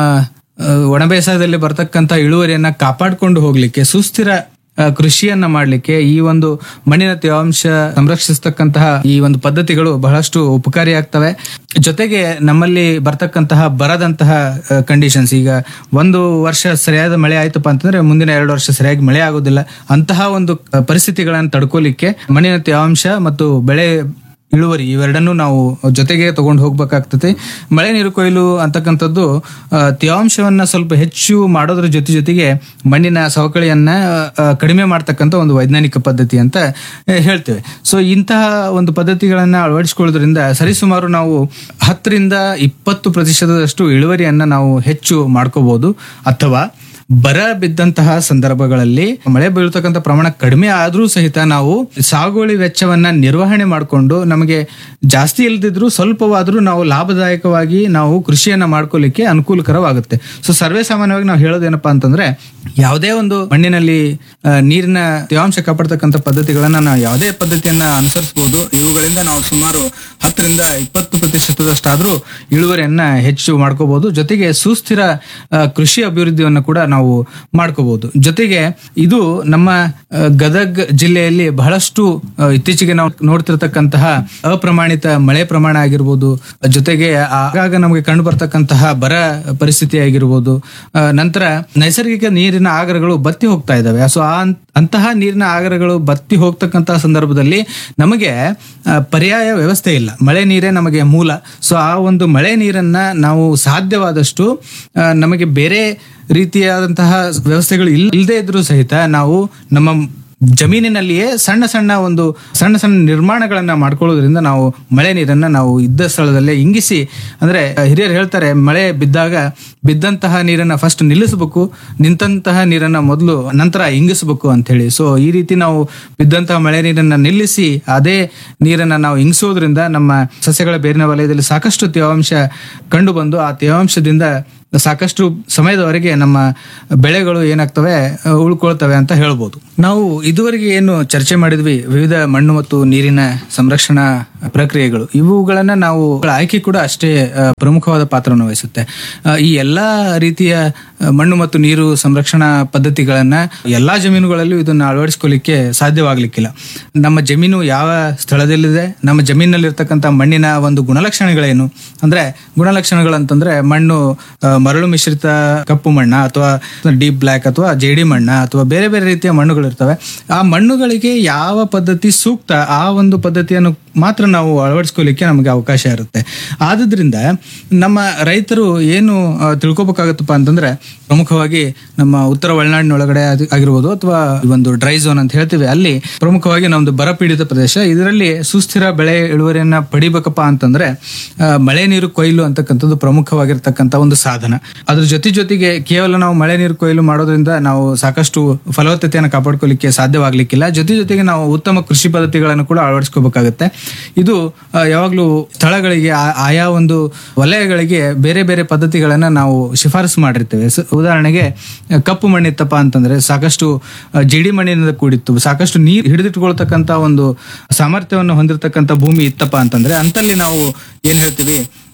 ಒಣ ಬೇಸಾಯದಲ್ಲಿ ಬರ್ತಕ್ಕಂಥ ಇಳುವರಿಯನ್ನ ಕಾಪಾಡಿಕೊಂಡು ಹೋಗ್ಲಿಕ್ಕೆ, ಸುಸ್ಥಿರ ಕೃಷಿಯನ್ನ ಮಾಡ್ಲಿಕ್ಕೆ ಈ ಒಂದು ಮಣ್ಣಿನ ತೇವಾಂಶ ಸಂರಕ್ಷಿಸತಕ್ಕಂತಹ ಈ ಒಂದು ಪದ್ಧತಿಗಳು ಬಹಳಷ್ಟು ಉಪಕಾರಿಯಾಗ್ತವೆ. ಜೊತೆಗೆ ನಮ್ಮಲ್ಲಿ ಬರ್ತಕ್ಕಂತಹ ಬರದಂತಹ ಕಂಡೀಷನ್ಸ್, ಈಗ ಒಂದು ವರ್ಷ ಸರಿಯಾದ ಮಳೆ ಆಯ್ತಪ್ಪ ಅಂತಂದ್ರೆ ಮುಂದಿನ ಎರಡು ವರ್ಷ ಸರಿಯಾಗಿ ಮಳೆ ಆಗೋದಿಲ್ಲ. ಅಂತಹ ಒಂದು ಪರಿಸ್ಥಿತಿಗಳನ್ನು ತಡ್ಕೋಲಿಕ್ಕೆ ಮಣ್ಣಿನ ತೇವಾಂಶ ಮತ್ತು ಬೆಳೆ ಇಳುವರಿ ಇವೆರಡನ್ನು ನಾವು ಜೊತೆಗೆ ತಗೊಂಡು ಹೋಗ್ಬೇಕಾಗ್ತದೆ. ಮಳೆ ನೀರು ಕೊಯ್ಲು ಅಂತಕ್ಕಂಥದ್ದು ತೇವಾಂಶವನ್ನ ಸ್ವಲ್ಪ ಹೆಚ್ಚು ಮಾಡೋದ್ರ ಜೊತೆ ಜೊತೆಗೆ ಮಣ್ಣಿನ ಸವಕಳಿಯನ್ನ ಕಡಿಮೆ ಮಾಡ್ತಕ್ಕಂಥ ಒಂದು ವೈಜ್ಞಾನಿಕ ಪದ್ಧತಿ ಅಂತ ಹೇಳ್ತೇವೆ. ಸೊ ಇಂತಹ ಒಂದು ಪದ್ಧತಿಗಳನ್ನ ಅಳವಡಿಸಿಕೊಳ್ಳೋದ್ರಿಂದ ಸರಿಸುಮಾರು ನಾವು ಹತ್ತರಿಂದ ಇಪ್ಪತ್ತು ಪ್ರತಿಶತದಷ್ಟು ಇಳುವರಿಯನ್ನ ನಾವು ಹೆಚ್ಚು ಮಾಡ್ಕೋಬಹುದು. ಅಥವಾ ಬರ ಬಿದ್ದಂತಹ ಸಂದರ್ಭಗಳಲ್ಲಿ ಮಳೆ ಬೀಳ್ತಕ್ಕಂಥ ಪ್ರಮಾಣ ಕಡಿಮೆ ಆದ್ರೂ ಸಹಿತ ನಾವು ಸಾಗುವಳಿ ವೆಚ್ಚವನ್ನ ನಿರ್ವಹಣೆ ಮಾಡಿಕೊಂಡು ನಮಗೆ ಜಾಸ್ತಿ ಇಲ್ದಿದ್ರು ಸ್ವಲ್ಪವಾದ್ರೂ ನಾವು ಲಾಭದಾಯಕವಾಗಿ ನಾವು ಕೃಷಿಯನ್ನ ಮಾಡ್ಕೊಳ್ಳಿಕ್ಕೆ ಅನುಕೂಲಕರವಾಗುತ್ತೆ. ಸೊ ಸರ್ವೇ ಸಾಮಾನ್ಯವಾಗಿ ನಾವು ಹೇಳೋದೇನಪ್ಪಾ ಅಂತಂದ್ರೆ, ಯಾವುದೇ ಒಂದು ಮಣ್ಣಿನಲ್ಲಿ ನೀರಿನ ತೇವಾಂಶ ಕಾಪಾಡ್ತಕ್ಕಂಥ ಪದ್ಧತಿಗಳನ್ನ ನಾವು ಯಾವುದೇ ಪದ್ಧತಿಯನ್ನ ಅನುಸರಿಸಬಹುದು. ಇವುಗಳಿಂದ ನಾವು ಸುಮಾರು ಹತ್ತರಿಂದ ಇಪ್ಪತ್ತು ಪ್ರತಿಶತದಷ್ಟಾದ್ರೂ ಇಳುವರಿಯನ್ನ ಹೆಚ್ಚು ಮಾಡ್ಕೋಬಹುದು. ಜೊತೆಗೆ ಸುಸ್ಥಿರ ಕೃಷಿ ಅಭಿವೃದ್ಧಿಯನ್ನು ಕೂಡ ನಾವು ಮಾಡ್ಕೋಬಹುದು. ಜೊತೆಗೆ ಇದು ನಮ್ಮ ಗದಗ್ ಜಿಲ್ಲೆಯಲ್ಲಿ ಬಹಳಷ್ಟು ಇತ್ತೀಚೆಗೆ ನಾವು ನೋಡ್ತಿರ್ತಕ್ಕಂತಹ ಅಪ್ರಮಾಣಿತ ಮಳೆ ಪ್ರಮಾಣ ಆಗಿರ್ಬೋದು, ಜೊತೆಗೆ ಆಗಾಗ ನಮಗೆ ಕಂಡು ಬರ್ತಕ್ಕಂತಹ ಬರ ಪರಿಸ್ಥಿತಿ ಆಗಿರ್ಬೋದು, ನಂತರ ನೈಸರ್ಗಿಕ ನೀರಿನ ಆಗರಗಳು ಬತ್ತಿ ಹೋಗ್ತಾ ಇದಾವೆ. ಸೊ ಆ ಅಂತಹ ನೀರಿನ ಆಗರಗಳು ಬತ್ತಿ ಹೋಗ್ತಕ್ಕಂತಹ ಸಂದರ್ಭದಲ್ಲಿ ನಮಗೆ ಪರ್ಯಾಯ ವ್ಯವಸ್ಥೆ ಇಲ್ಲ, ಮಳೆ ನೀರೇ ನಮಗೆ ಮೂಲ. ಸೊ ಆ ಒಂದು ಮಳೆ ನೀರನ್ನ ನಾವು ಸಾಧ್ಯವಾದಷ್ಟು ನಮಗೆ ಬೇರೆ ರೀತಿಯಾದಂತಹ ವ್ಯವಸ್ಥೆಗಳು ಇಲ್ಲದೆ ಇದ್ರೂ ಸಹಿತ ನಾವು ನಮ್ಮ ಜಮೀನಿನಲ್ಲಿಯೇ ಸಣ್ಣ ಸಣ್ಣ ಒಂದು ಸಣ್ಣ ಸಣ್ಣ ನಿರ್ಮಾಣಗಳನ್ನ ಮಾಡ್ಕೊಳ್ಳೋದ್ರಿಂದ ನಾವು ಮಳೆ ನೀರನ್ನ ನಾವು ಇದ್ದ ಸ್ಥಳದಲ್ಲೇ ಇಂಗಿಸಿ, ಅಂದ್ರೆ ಹಿರಿಯರು ಹೇಳ್ತಾರೆ, ಮಳೆ ಬಿದ್ದಾಗ ಬಿದ್ದಂತಹ ನೀರನ್ನ ಫಸ್ಟ್ ನಿಲ್ಲಿಸಬೇಕು, ನಿಂತಹ ನೀರನ್ನ ಮೊದಲು ನಂತರ ಇಂಗಿಸಬೇಕು ಅಂತ ಹೇಳಿ. ಸೊ ಈ ರೀತಿ ನಾವು ಬಿದ್ದಂತಹ ಮಳೆ ನೀರನ್ನ ನಿಲ್ಲಿಸಿ ಅದೇ ನೀರನ್ನ ನಾವು ಇಂಗಿಸೋದ್ರಿಂದ ನಮ್ಮ ಸಸ್ಯಗಳ ಬೇರಿನ ವಲಯದಲ್ಲಿ ಸಾಕಷ್ಟು ತೇವಾಂಶ ಕಂಡು ಬಂದು ಆ ತೇವಾಂಶದಿಂದ ಸಾಕಷ್ಟು ಸಮಯದವರೆಗೆ ನಮ್ಮ ಬೆಳೆಗಳು ಏನಾಗ್ತವೆ, ಉಳ್ಕೊಳ್ತವೆ ಅಂತ ಹೇಳ್ಬೋದು. ನಾವು ಇದುವರೆಗೆ ಏನು ಚರ್ಚೆ ಮಾಡಿದ್ವಿ, ವಿವಿಧ ಮಣ್ಣು ಮತ್ತು ನೀರಿನ ಸಂರಕ್ಷಣಾ ಪ್ರಕ್ರಿಯೆಗಳು, ಇವುಗಳನ್ನ ನಾವು ಆಯ್ಕೆ ಕೂಡ ಅಷ್ಟೇ ಪ್ರಮುಖವಾದ ಪಾತ್ರವನ್ನು ವಹಿಸುತ್ತೆ. ಈ ಎಲ್ಲಾ ರೀತಿಯ ಮಣ್ಣು ಮತ್ತು ನೀರು ಸಂರಕ್ಷಣಾ ಪದ್ಧತಿಗಳನ್ನ ಎಲ್ಲಾ ಜಮೀನುಗಳಲ್ಲೂ ಇದನ್ನ ಅಳವಡಿಸ್ಕೊಳ್ಳಿಕ್ಕೆ ಸಾಧ್ಯವಾಗ್ಲಿಕ್ಕಿಲ್ಲ. ನಮ್ಮ ಜಮೀನು ಯಾವ ಸ್ಥಳದಲ್ಲಿದೆ, ನಮ್ಮ ಜಮೀನಲ್ಲಿರ್ತಕ್ಕಂಥ ಮಣ್ಣಿನ ಒಂದು ಗುಣಲಕ್ಷಣಗಳೇನು, ಅಂದ್ರೆ ಗುಣಲಕ್ಷಣಗಳಂತಂದ್ರೆ ಮಣ್ಣು ಮರಳು ಮಿಶ್ರಿತ ಕಪ್ಪು ಮಣ್ಣ ಅಥವಾ ಡೀಪ್ ಬ್ಲ್ಯಾಕ್ ಅಥವಾ ಜೇಡಿ ಮಣ್ಣ ಅಥವಾ ಬೇರೆ ಬೇರೆ ರೀತಿಯ ಮಣ್ಣುಗಳು ಇರ್ತವೆ. ಆ ಮಣ್ಣುಗಳಿಗೆ ಯಾವ ಪದ್ಧತಿ ಸೂಕ್ತ ಆ ಒಂದು ಪದ್ಧತಿಯನ್ನು ಮಾತ್ರ ನಾವು ಅಳವಡಿಸ್ಕೊಳ್ಳಿಕ್ಕೆ ನಮಗೆ ಅವಕಾಶ ಇರುತ್ತೆ. ಆದ್ರಿಂದ ನಮ್ಮ ರೈತರು ಏನು ತಿಳ್ಕೊಬೇಕಾಗತ್ತಪ್ಪ ಅಂತಂದ್ರೆ, ಪ್ರಮುಖವಾಗಿ ನಮ್ಮ ಉತ್ತರ ಒಳನಾಡಿನೊಳಗಡೆ ಆಗಿರ್ಬೋದು ಅಥವಾ ಒಂದು ಡ್ರೈ ಝೋನ್ ಅಂತ ಹೇಳ್ತೀವಿ, ಅಲ್ಲಿ ಪ್ರಮುಖವಾಗಿ ನಮ್ದು ಬರಪೀಡಿತ ಪ್ರದೇಶ. ಇದರಲ್ಲಿ ಸುಸ್ಥಿರ ಬೆಳೆ ಇಳುವರಿಯನ್ನ ಪಡಿಬೇಕಪ್ಪ ಅಂತಂದ್ರೆ ಮಳೆ ನೀರು ಕೊಯ್ಲು ಅಂತಕ್ಕಂಥದ್ದು ಪ್ರಮುಖವಾಗಿರ್ತಕ್ಕಂಥ ಒಂದು ಸಾಧನ. ಅದ್ರ ಜೊತೆ ಜೊತೆಗೆ ಕೇವಲ ನಾವು ಮಳೆ ನೀರು ಕೊಯ್ಲು ಮಾಡೋದ್ರಿಂದ ನಾವು ಸಾಕಷ್ಟು ಫಲವತ್ತತೆಯನ್ನು ಕಾಪಾಡ್ಕೊಳ್ಳಿಕ್ಕೆ ಸಾಧ್ಯವಾಗ್ಲಿಕ್ಕಿಲ್ಲ. ಜೊತೆ ಜೊತೆಗೆ ನಾವು ಉತ್ತಮ ಕೃಷಿ ಪದ್ಧತಿಗಳನ್ನು ಕೂಡ ಅಳವಡಿಸ್ಕೋಬೇಕಾಗುತ್ತೆ. ಇದು ಯಾವಾಗ್ಲೂ ಸ್ಥಳಗಳಿಗೆ ಆಯಾ ಒಂದು ವಲಯಗಳಿಗೆ ಬೇರೆ ಬೇರೆ ಪದ್ಧತಿಗಳನ್ನ ನಾವು ಶಿಫಾರಸು ಮಾಡಿರ್ತೇವೆ. ಉದಾಹರಣೆಗೆ ಕಪ್ಪು ಮಣ್ಣಿತ್ತಪ್ಪ ಅಂತಂದ್ರೆ ಸಾಕಷ್ಟು ಜಿಡಿ ಮಣ್ಣಿನಿಂದ ಕೂಡಿತ್ತು, ಸಾಕಷ್ಟು ನೀರು ಹಿಡಿದಿಟ್ಕೊಳ್ತಕ್ಕಂತ ಒಂದು ಸಾಮರ್ಥ್ಯವನ್ನು ಹೊಂದಿರತಕ್ಕಂಥ ಭೂಮಿ ಇತ್ತಪ್ಪ ಅಂತಂದ್ರೆ ಅಂತಲ್ಲಿ ನಾವು ಏನ್ ಹೇಳ್ತೀವಿ,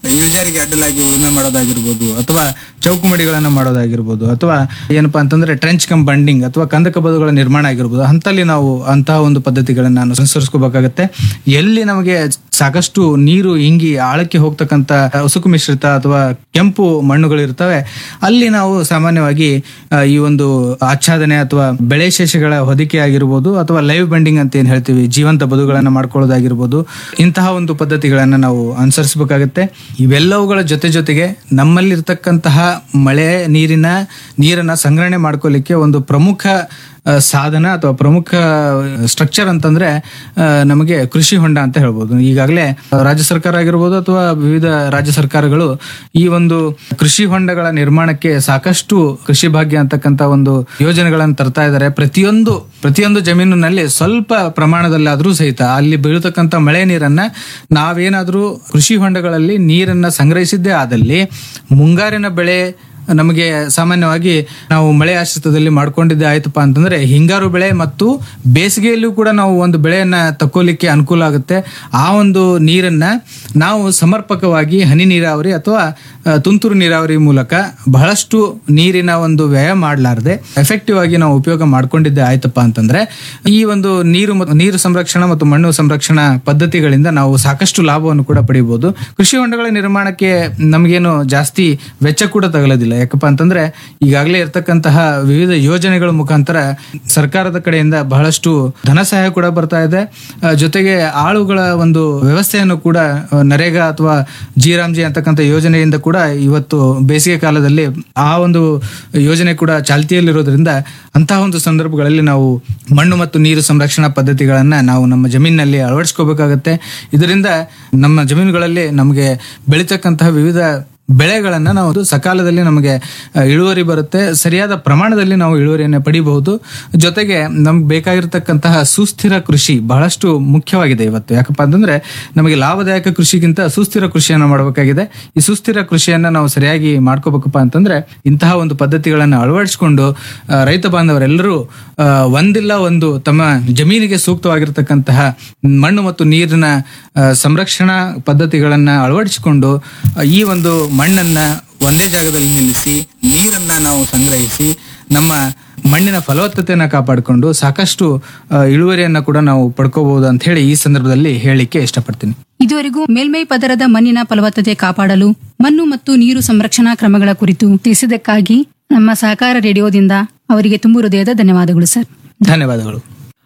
ಇಳಿಜಾರಿಗೆ ಅಡ್ಡಲಾಗಿ ಉಳುಮೆ ಮಾಡೋದಾಗಿರ್ಬೋದು, ಅಥವಾ ಚೌಕು ಮಡಿಗಳನ್ನ ಮಾಡೋದಾಗಿರ್ಬೋದು, ಅಥವಾ ಏನಪ್ಪಾ ಅಂತಂದ್ರೆ ಟ್ರೆಂಚ್ ಕಮ್ ಬಂಡಿಂಗ್ ಅಥವಾ ಕಂದಕ ಬದುಗಳ ನಿರ್ಮಾಣ ಆಗಿರ್ಬೋದು, ಅಂತಲ್ಲಿ ನಾವು ಅಂತಹ ಒಂದು ಪದ್ಧತಿಗಳನ್ನ ಅನುಸರಿಸ್ಕೋಬೇಕಾಗತ್ತೆ. ಎಲ್ಲಿ ನಮಗೆ ಸಾಕಷ್ಟು ನೀರು ಇಂಗಿ ಆಳಕ್ಕೆ ಹೋಗ್ತಕ್ಕಂತ ಉಸುಕು ಮಿಶ್ರಿತ ಅಥವಾ ಕೆಂಪು ಮಣ್ಣುಗಳು ಇರ್ತವೆ, ಅಲ್ಲಿ ನಾವು ಸಾಮಾನ್ಯವಾಗಿ ಆ, ಈ ಒಂದು ಆಚ್ಛಾದನೆ ಅಥವಾ ಬೆಳೆ ಶೇಷಗಳ ಹೊದಿಕೆ ಆಗಿರ್ಬೋದು, ಅಥವಾ ಲೈವ್ ಬೆಂಡಿಂಗ್ ಅಂತ ಏನ್ ಹೇಳ್ತೀವಿ, ಜೀವಂತ ಬದುಗಳನ್ನ ಮಾಡ್ಕೊಳ್ಳೋದಾಗಿರ್ಬೋದು, ಇಂತಹ ಒಂದು ಪದ್ಧತಿಗಳನ್ನ ನಾವು ಅನುಸರಿಸಬೇಕಾಗತ್ತೆ. ಇವೆಲ್ಲವುಗಳ ಜೊತೆ ಜೊತೆಗೆ ನಮ್ಮಲ್ಲಿರ್ತಕ್ಕಂತಹ ಮಳೆ ನೀರಿನ ನೀರನ್ನ ಸಂಗ್ರಹಣೆ ಮಾಡ್ಕೊಳ್ಳಿಕ್ಕೆ ಒಂದು ಪ್ರಮುಖ ಆ, ಸಾಧನ ಅಥವಾ ಪ್ರಮುಖ ಸ್ಟ್ರಕ್ಚರ್ ಅಂತಂದ್ರೆ ಆ, ನಮಗೆ ಕೃಷಿ ಹೊಂಡ ಅಂತ ಹೇಳ್ಬೋದು. ಈಗಾಗಲೇ ರಾಜ್ಯ ಸರ್ಕಾರ ಆಗಿರ್ಬೋದು ಅಥವಾ ವಿವಿಧ ರಾಜ್ಯ ಸರ್ಕಾರಗಳು ಈ ಒಂದು ಕೃಷಿ ಹೊಂಡಗಳ ನಿರ್ಮಾಣಕ್ಕೆ ಸಾಕಷ್ಟು ಕೃಷಿ ಭಾಗ್ಯ ಅಂತಕ್ಕಂತ ಒಂದು ಯೋಜನೆಗಳನ್ನು ತರ್ತಾ ಇದ್ದಾರೆ. ಪ್ರತಿಯೊಂದು ಪ್ರತಿಯೊಂದು ಜಮೀನಿನಲ್ಲಿ ಸ್ವಲ್ಪ ಪ್ರಮಾಣದಲ್ಲಾದ್ರೂ ಸಹಿತ ಅಲ್ಲಿ ಬೀಳತಕ್ಕಂತ ಮಳೆ ನೀರನ್ನ ನಾವೇನಾದ್ರೂ ಕೃಷಿ ಹೊಂಡಗಳಲ್ಲಿ ನೀರನ್ನ ಸಂಗ್ರಹಿಸಿದ್ದೇ ಆದಲ್ಲಿ ಮುಂಗಾರಿನ ಬೆಳೆ ನಮಗೆ ಸಾಮಾನ್ಯವಾಗಿ ನಾವು ಮಳೆ ಆಶ್ರಿತದಲ್ಲಿ ಮಾಡ್ಕೊಂಡಿದ್ದೆ ಆಯ್ತಪ್ಪ ಅಂತಂದ್ರೆ ಹಿಂಗಾರು ಬೆಳೆ ಮತ್ತು ಬೇಸಿಗೆಯಲ್ಲೂ ಕೂಡ ನಾವು ಒಂದು ಬೆಳೆಯನ್ನ ತಕ್ಕೋಲಿಕ್ಕೆ ಅನುಕೂಲ ಆಗುತ್ತೆ. ಆ ಒಂದು ನೀರನ್ನ ನಾವು ಸಮರ್ಪಕವಾಗಿ ಹನಿ ನೀರಾವರಿ ಅಥವಾ ಆ, ತುಂತುರು ನೀರಾವರಿ ಮೂಲಕ ಬಹಳಷ್ಟು ನೀರಿನ ಒಂದು ವ್ಯಯ ಮಾಡಲಾರದೆ ಎಫೆಕ್ಟಿವ್ ಆಗಿ ನಾವು ಉಪಯೋಗ ಮಾಡ್ಕೊಂಡಿದ್ದೆ ಆಯ್ತಪ್ಪ ಅಂತಂದ್ರೆ ಈ ಒಂದು ನೀರು ಮತ್ತು ನೀರು ಸಂರಕ್ಷಣಾ ಮತ್ತು ಮಣ್ಣು ಸಂರಕ್ಷಣಾ ಪದ್ಧತಿಗಳಿಂದ ನಾವು ಸಾಕಷ್ಟು ಲಾಭವನ್ನು ಕೂಡ ಪಡಿಬಹುದು. ಕೃಷಿ ಹೊಂಡಗಳ ನಿರ್ಮಾಣಕ್ಕೆ ನಮಗೇನು ಜಾಸ್ತಿ ವೆಚ್ಚ ಕೂಡ ತಗಲೋದಿಲ್ಲ. ಯಾಕಪ್ಪ ಅಂತಂದ್ರೆ ಈಗಾಗಲೇ ಇರ್ತಕ್ಕಂತಹ ವಿವಿಧ ಯೋಜನೆಗಳ ಮುಖಾಂತರ ಸರ್ಕಾರದ ಕಡೆಯಿಂದ ಬಹಳಷ್ಟು ಧನ ಸಹಾಯ ಕೂಡ ಬರ್ತಾ ಇದೆ. ಆ, ಜೊತೆಗೆ ಆಳುಗಳ ಒಂದು ವ್ಯವಸ್ಥೆಯನ್ನು ಕೂಡ ಆ, ನರೇಗಾ ಅಥವಾ ಜಿರಾಮ್ಜಿ ಅಂತಕ್ಕಂಥ ಯೋಜನೆಯಿಂದ ಕೂಡ ಇವತ್ತು ಬೇಸಿಗೆ ಕಾಲದಲ್ಲಿ ಆ ಒಂದು ಯೋಜನೆ ಕೂಡ ಚಾಲ್ತಿಯಲ್ಲಿರೋದ್ರಿಂದ ಅಂತಹ ಒಂದು ಸಂದರ್ಭಗಳಲ್ಲಿ ನಾವು ಮಣ್ಣು ಮತ್ತು ನೀರು ಸಂರಕ್ಷಣಾ ಪದ್ಧತಿಗಳನ್ನ ನಾವು ನಮ್ಮ ಜಮೀನಿನಲ್ಲಿ ಅಳವಡಿಸ್ಕೋಬೇಕಾಗತ್ತೆ. ಇದರಿಂದ ನಮ್ಮ ಜಮೀನುಗಳಲ್ಲಿ ನಮಗೆ ಬೆಳೀತಕ್ಕಂತಹ ವಿವಿಧ ಬೆಳೆಗಳನ್ನ ನಾವು ಸಕಾಲದಲ್ಲಿ ನಮಗೆ ಆ, ಇಳುವರಿ ಬರುತ್ತೆ, ಸರಿಯಾದ ಪ್ರಮಾಣದಲ್ಲಿ ನಾವು ಇಳುವರಿಯನ್ನು ಪಡಿಬಹುದು. ಜೊತೆಗೆ ನಮ್ಗೆ ಬೇಕಾಗಿರ್ತಕ್ಕಂತಹ ಸುಸ್ಥಿರ ಕೃಷಿ ಬಹಳಷ್ಟು ಮುಖ್ಯವಾಗಿದೆ ಇವತ್ತು. ಯಾಕಪ್ಪ ಅಂತಂದ್ರೆ ನಮಗೆ ಲಾಭದಾಯಕ ಕೃಷಿಗಿಂತ ಸುಸ್ಥಿರ ಕೃಷಿಯನ್ನು ಮಾಡಬೇಕಾಗಿದೆ. ಈ ಸುಸ್ಥಿರ ಕೃಷಿಯನ್ನ ನಾವು ಸರಿಯಾಗಿ ಮಾಡ್ಕೋಬೇಕಪ್ಪ ಅಂತಂದ್ರೆ ಇಂತಹ ಒಂದು ಪದ್ಧತಿಗಳನ್ನು ಅಳವಡಿಸಿಕೊಂಡು ಆ, ರೈತ ಬಾಂಧವರೆಲ್ಲರೂ ಆ, ಒಂದಿಲ್ಲ ಒಂದು ತಮ್ಮ ಜಮೀನಿಗೆ ಸೂಕ್ತವಾಗಿರ್ತಕ್ಕಂತಹ ಮಣ್ಣು ಮತ್ತು ನೀರಿನ ಆ, ಸಂರಕ್ಷಣಾ ಪದ್ಧತಿಗಳನ್ನ ಅಳವಡಿಸಿಕೊಂಡು ಆ, ಈ ಒಂದು ಮಣ್ಣನ್ನ ಒಂದೇ ಜಾಗದಲ್ಲಿ ನಿಲ್ಲಿಸಿ ನೀರನ್ನ ನಾವು ಸಂಗ್ರಹಿಸಿ ನಮ್ಮ ಮಣ್ಣಿನ ಫಲವತ್ತತೆಯನ್ನ ಕಾಪಾಡಿಕೊಂಡು ಸಾಕಷ್ಟು ಆ, ಇಳುವರಿಯನ್ನ ಕೂಡ ನಾವು ಪಡ್ಕೋಬಹುದು ಅಂತ ಹೇಳಿ ಈ ಸಂದರ್ಭದಲ್ಲಿ ಹೇಳಲಿಕ್ಕೆ ಇಷ್ಟಪಡ್ತೀನಿ. ಇದುವರೆಗೂ ಮೇಲ್ಮೈ ಪದರದ ಮಣ್ಣಿನ ಫಲವತ್ತತೆ ಕಾಪಾಡಲು ಮಣ್ಣು ಮತ್ತು ನೀರು ಸಂರಕ್ಷಣಾ ಕ್ರಮಗಳ ಕುರಿತು ತಿಳಿಸಿದ್ದಕ್ಕಾಗಿ ನಮ್ಮ ಸಹಕಾರ ರೇಡಿಯೋದಿಂದ ಅವರಿಗೆ ತುಂಬು ಹೃದಯದ ಧನ್ಯವಾದಗಳು ಸರ್. ಧನ್ಯವಾದಗಳು.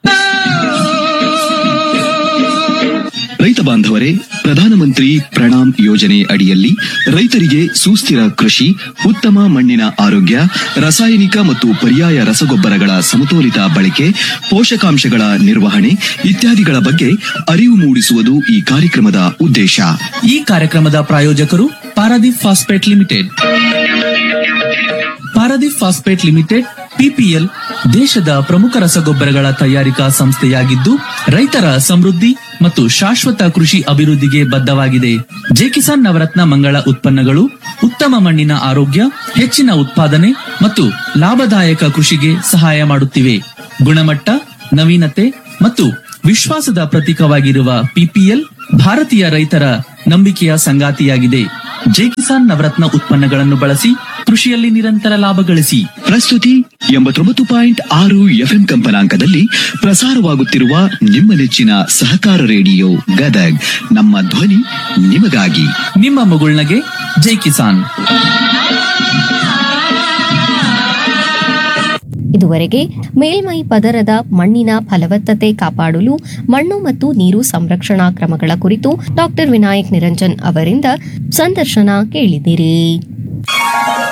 ರೈತ ಬಾಂಧವರೇ, ಪ್ರಧಾನಮಂತ್ರಿ ಪ್ರಣಾಮ್ ಯೋಜನೆ ಅಡಿಯಲ್ಲಿ ರೈತರಿಗೆ ಸುಸ್ಥಿರ ಕೃಷಿ, ಉತ್ತಮ ಮಣ್ಣಿನ ಆರೋಗ್ಯ, ರಾಸಾಯನಿಕ ಮತ್ತು ಪರ್ಯಾಯ ರಸಗೊಬ್ಬರಗಳ ಸಮತೋಲಿತ ಬಳಕೆ, ಪೋಷಕಾಂಶಗಳ ನಿರ್ವಹಣೆ ಇತ್ಯಾದಿಗಳ ಬಗ್ಗೆ ಅರಿವು ಮೂಡಿಸುವುದು ಈ ಕಾರ್ಯಕ್ರಮದ ಉದ್ದೇಶ. ಈ ಕಾರ್ಯಕ್ರಮದ ಪ್ರಾಯೋಜಕರು Paradip phosphate limited. Paradip phosphate limited ಪಿಪಿಎಲ್ ದೇಶದ ಪ್ರಮುಖ ರಸಗೊಬ್ಬರಗಳ ತಯಾರಿಕಾ ಸಂಸ್ಥೆಯಾಗಿದ್ದು ರೈತರ ಸಮೃದ್ಧಿ ಮತ್ತು ಶಾಶ್ವತ ಕೃಷಿ ಅಭಿವೃದ್ಧಿಗೆ ಬದ್ಧವಾಗಿದೆ. ಜೆಕಿಸಾನ್ ನವರತ್ನ ಮಂಗಳ ಉತ್ಪನ್ನಗಳು ಉತ್ತಮ ಮಣ್ಣಿನ ಆರೋಗ್ಯ, ಹೆಚ್ಚಿನ ಉತ್ಪಾದನೆ ಮತ್ತು ಲಾಭದಾಯಕ ಕೃಷಿಗೆ ಸಹಾಯ ಮಾಡುತ್ತಿವೆ. ಗುಣಮಟ್ಟ, ನವೀನತೆ ಮತ್ತು ವಿಶ್ವಾಸದ ಪ್ರತೀಕವಾಗಿರುವ ಪಿಪಿಎಲ್ ಭಾರತೀಯ ರೈತರ ನಂಬಿಕೆಯ ಸಂಗಾತಿಯಾಗಿದೆ. ಜೆಕಿಸಾನ್ ನವರತ್ನ ಉತ್ಪನ್ನಗಳನ್ನು ಬಳಸಿ ಕೃಷಿಯಲ್ಲಿ ನಿರಂತರ ಲಾಭ ಗಳಿಸಿ. ಪ್ರಸ್ತುತಿ ಎಂಬತ್ತೊಂಬತ್ತು ಪಾಯಿಂಟ್ ಆರು ಎಫ್ಎಂ ಕಂಪನಾಂಕದಲ್ಲಿ ಪ್ರಸಾರವಾಗುತ್ತಿರುವ ನಿಮ್ಮ ನೆಚ್ಚಿನ ಸಹಕಾರ ರೇಡಿಯೋ ಗದಗ್. ನಮ್ಮ ಧ್ವನಿ ನಿಮಗಾಗಿ. ನಿಮ್ಮ ಮುಗುಳ್ನಗೆ ಜೈ ಕಿಸಾನ್. ಇದುವರೆಗೆ ಮೇಲ್ಮೈ ಪದರದ ಮಣ್ಣಿನ ಫಲವತ್ತತೆ ಕಾಪಾಡಲು ಮಣ್ಣು ಮತ್ತು ನೀರು ಸಂರಕ್ಷಣಾ ಕ್ರಮಗಳ ಕುರಿತು ಡಾಕ್ಟರ್ ವಿನಾಯಕ್ ನಿರಂಜನ್ ಅವರಿಂದ ಸಂದರ್ಶನ ಕೇಳಿದಿರಿ.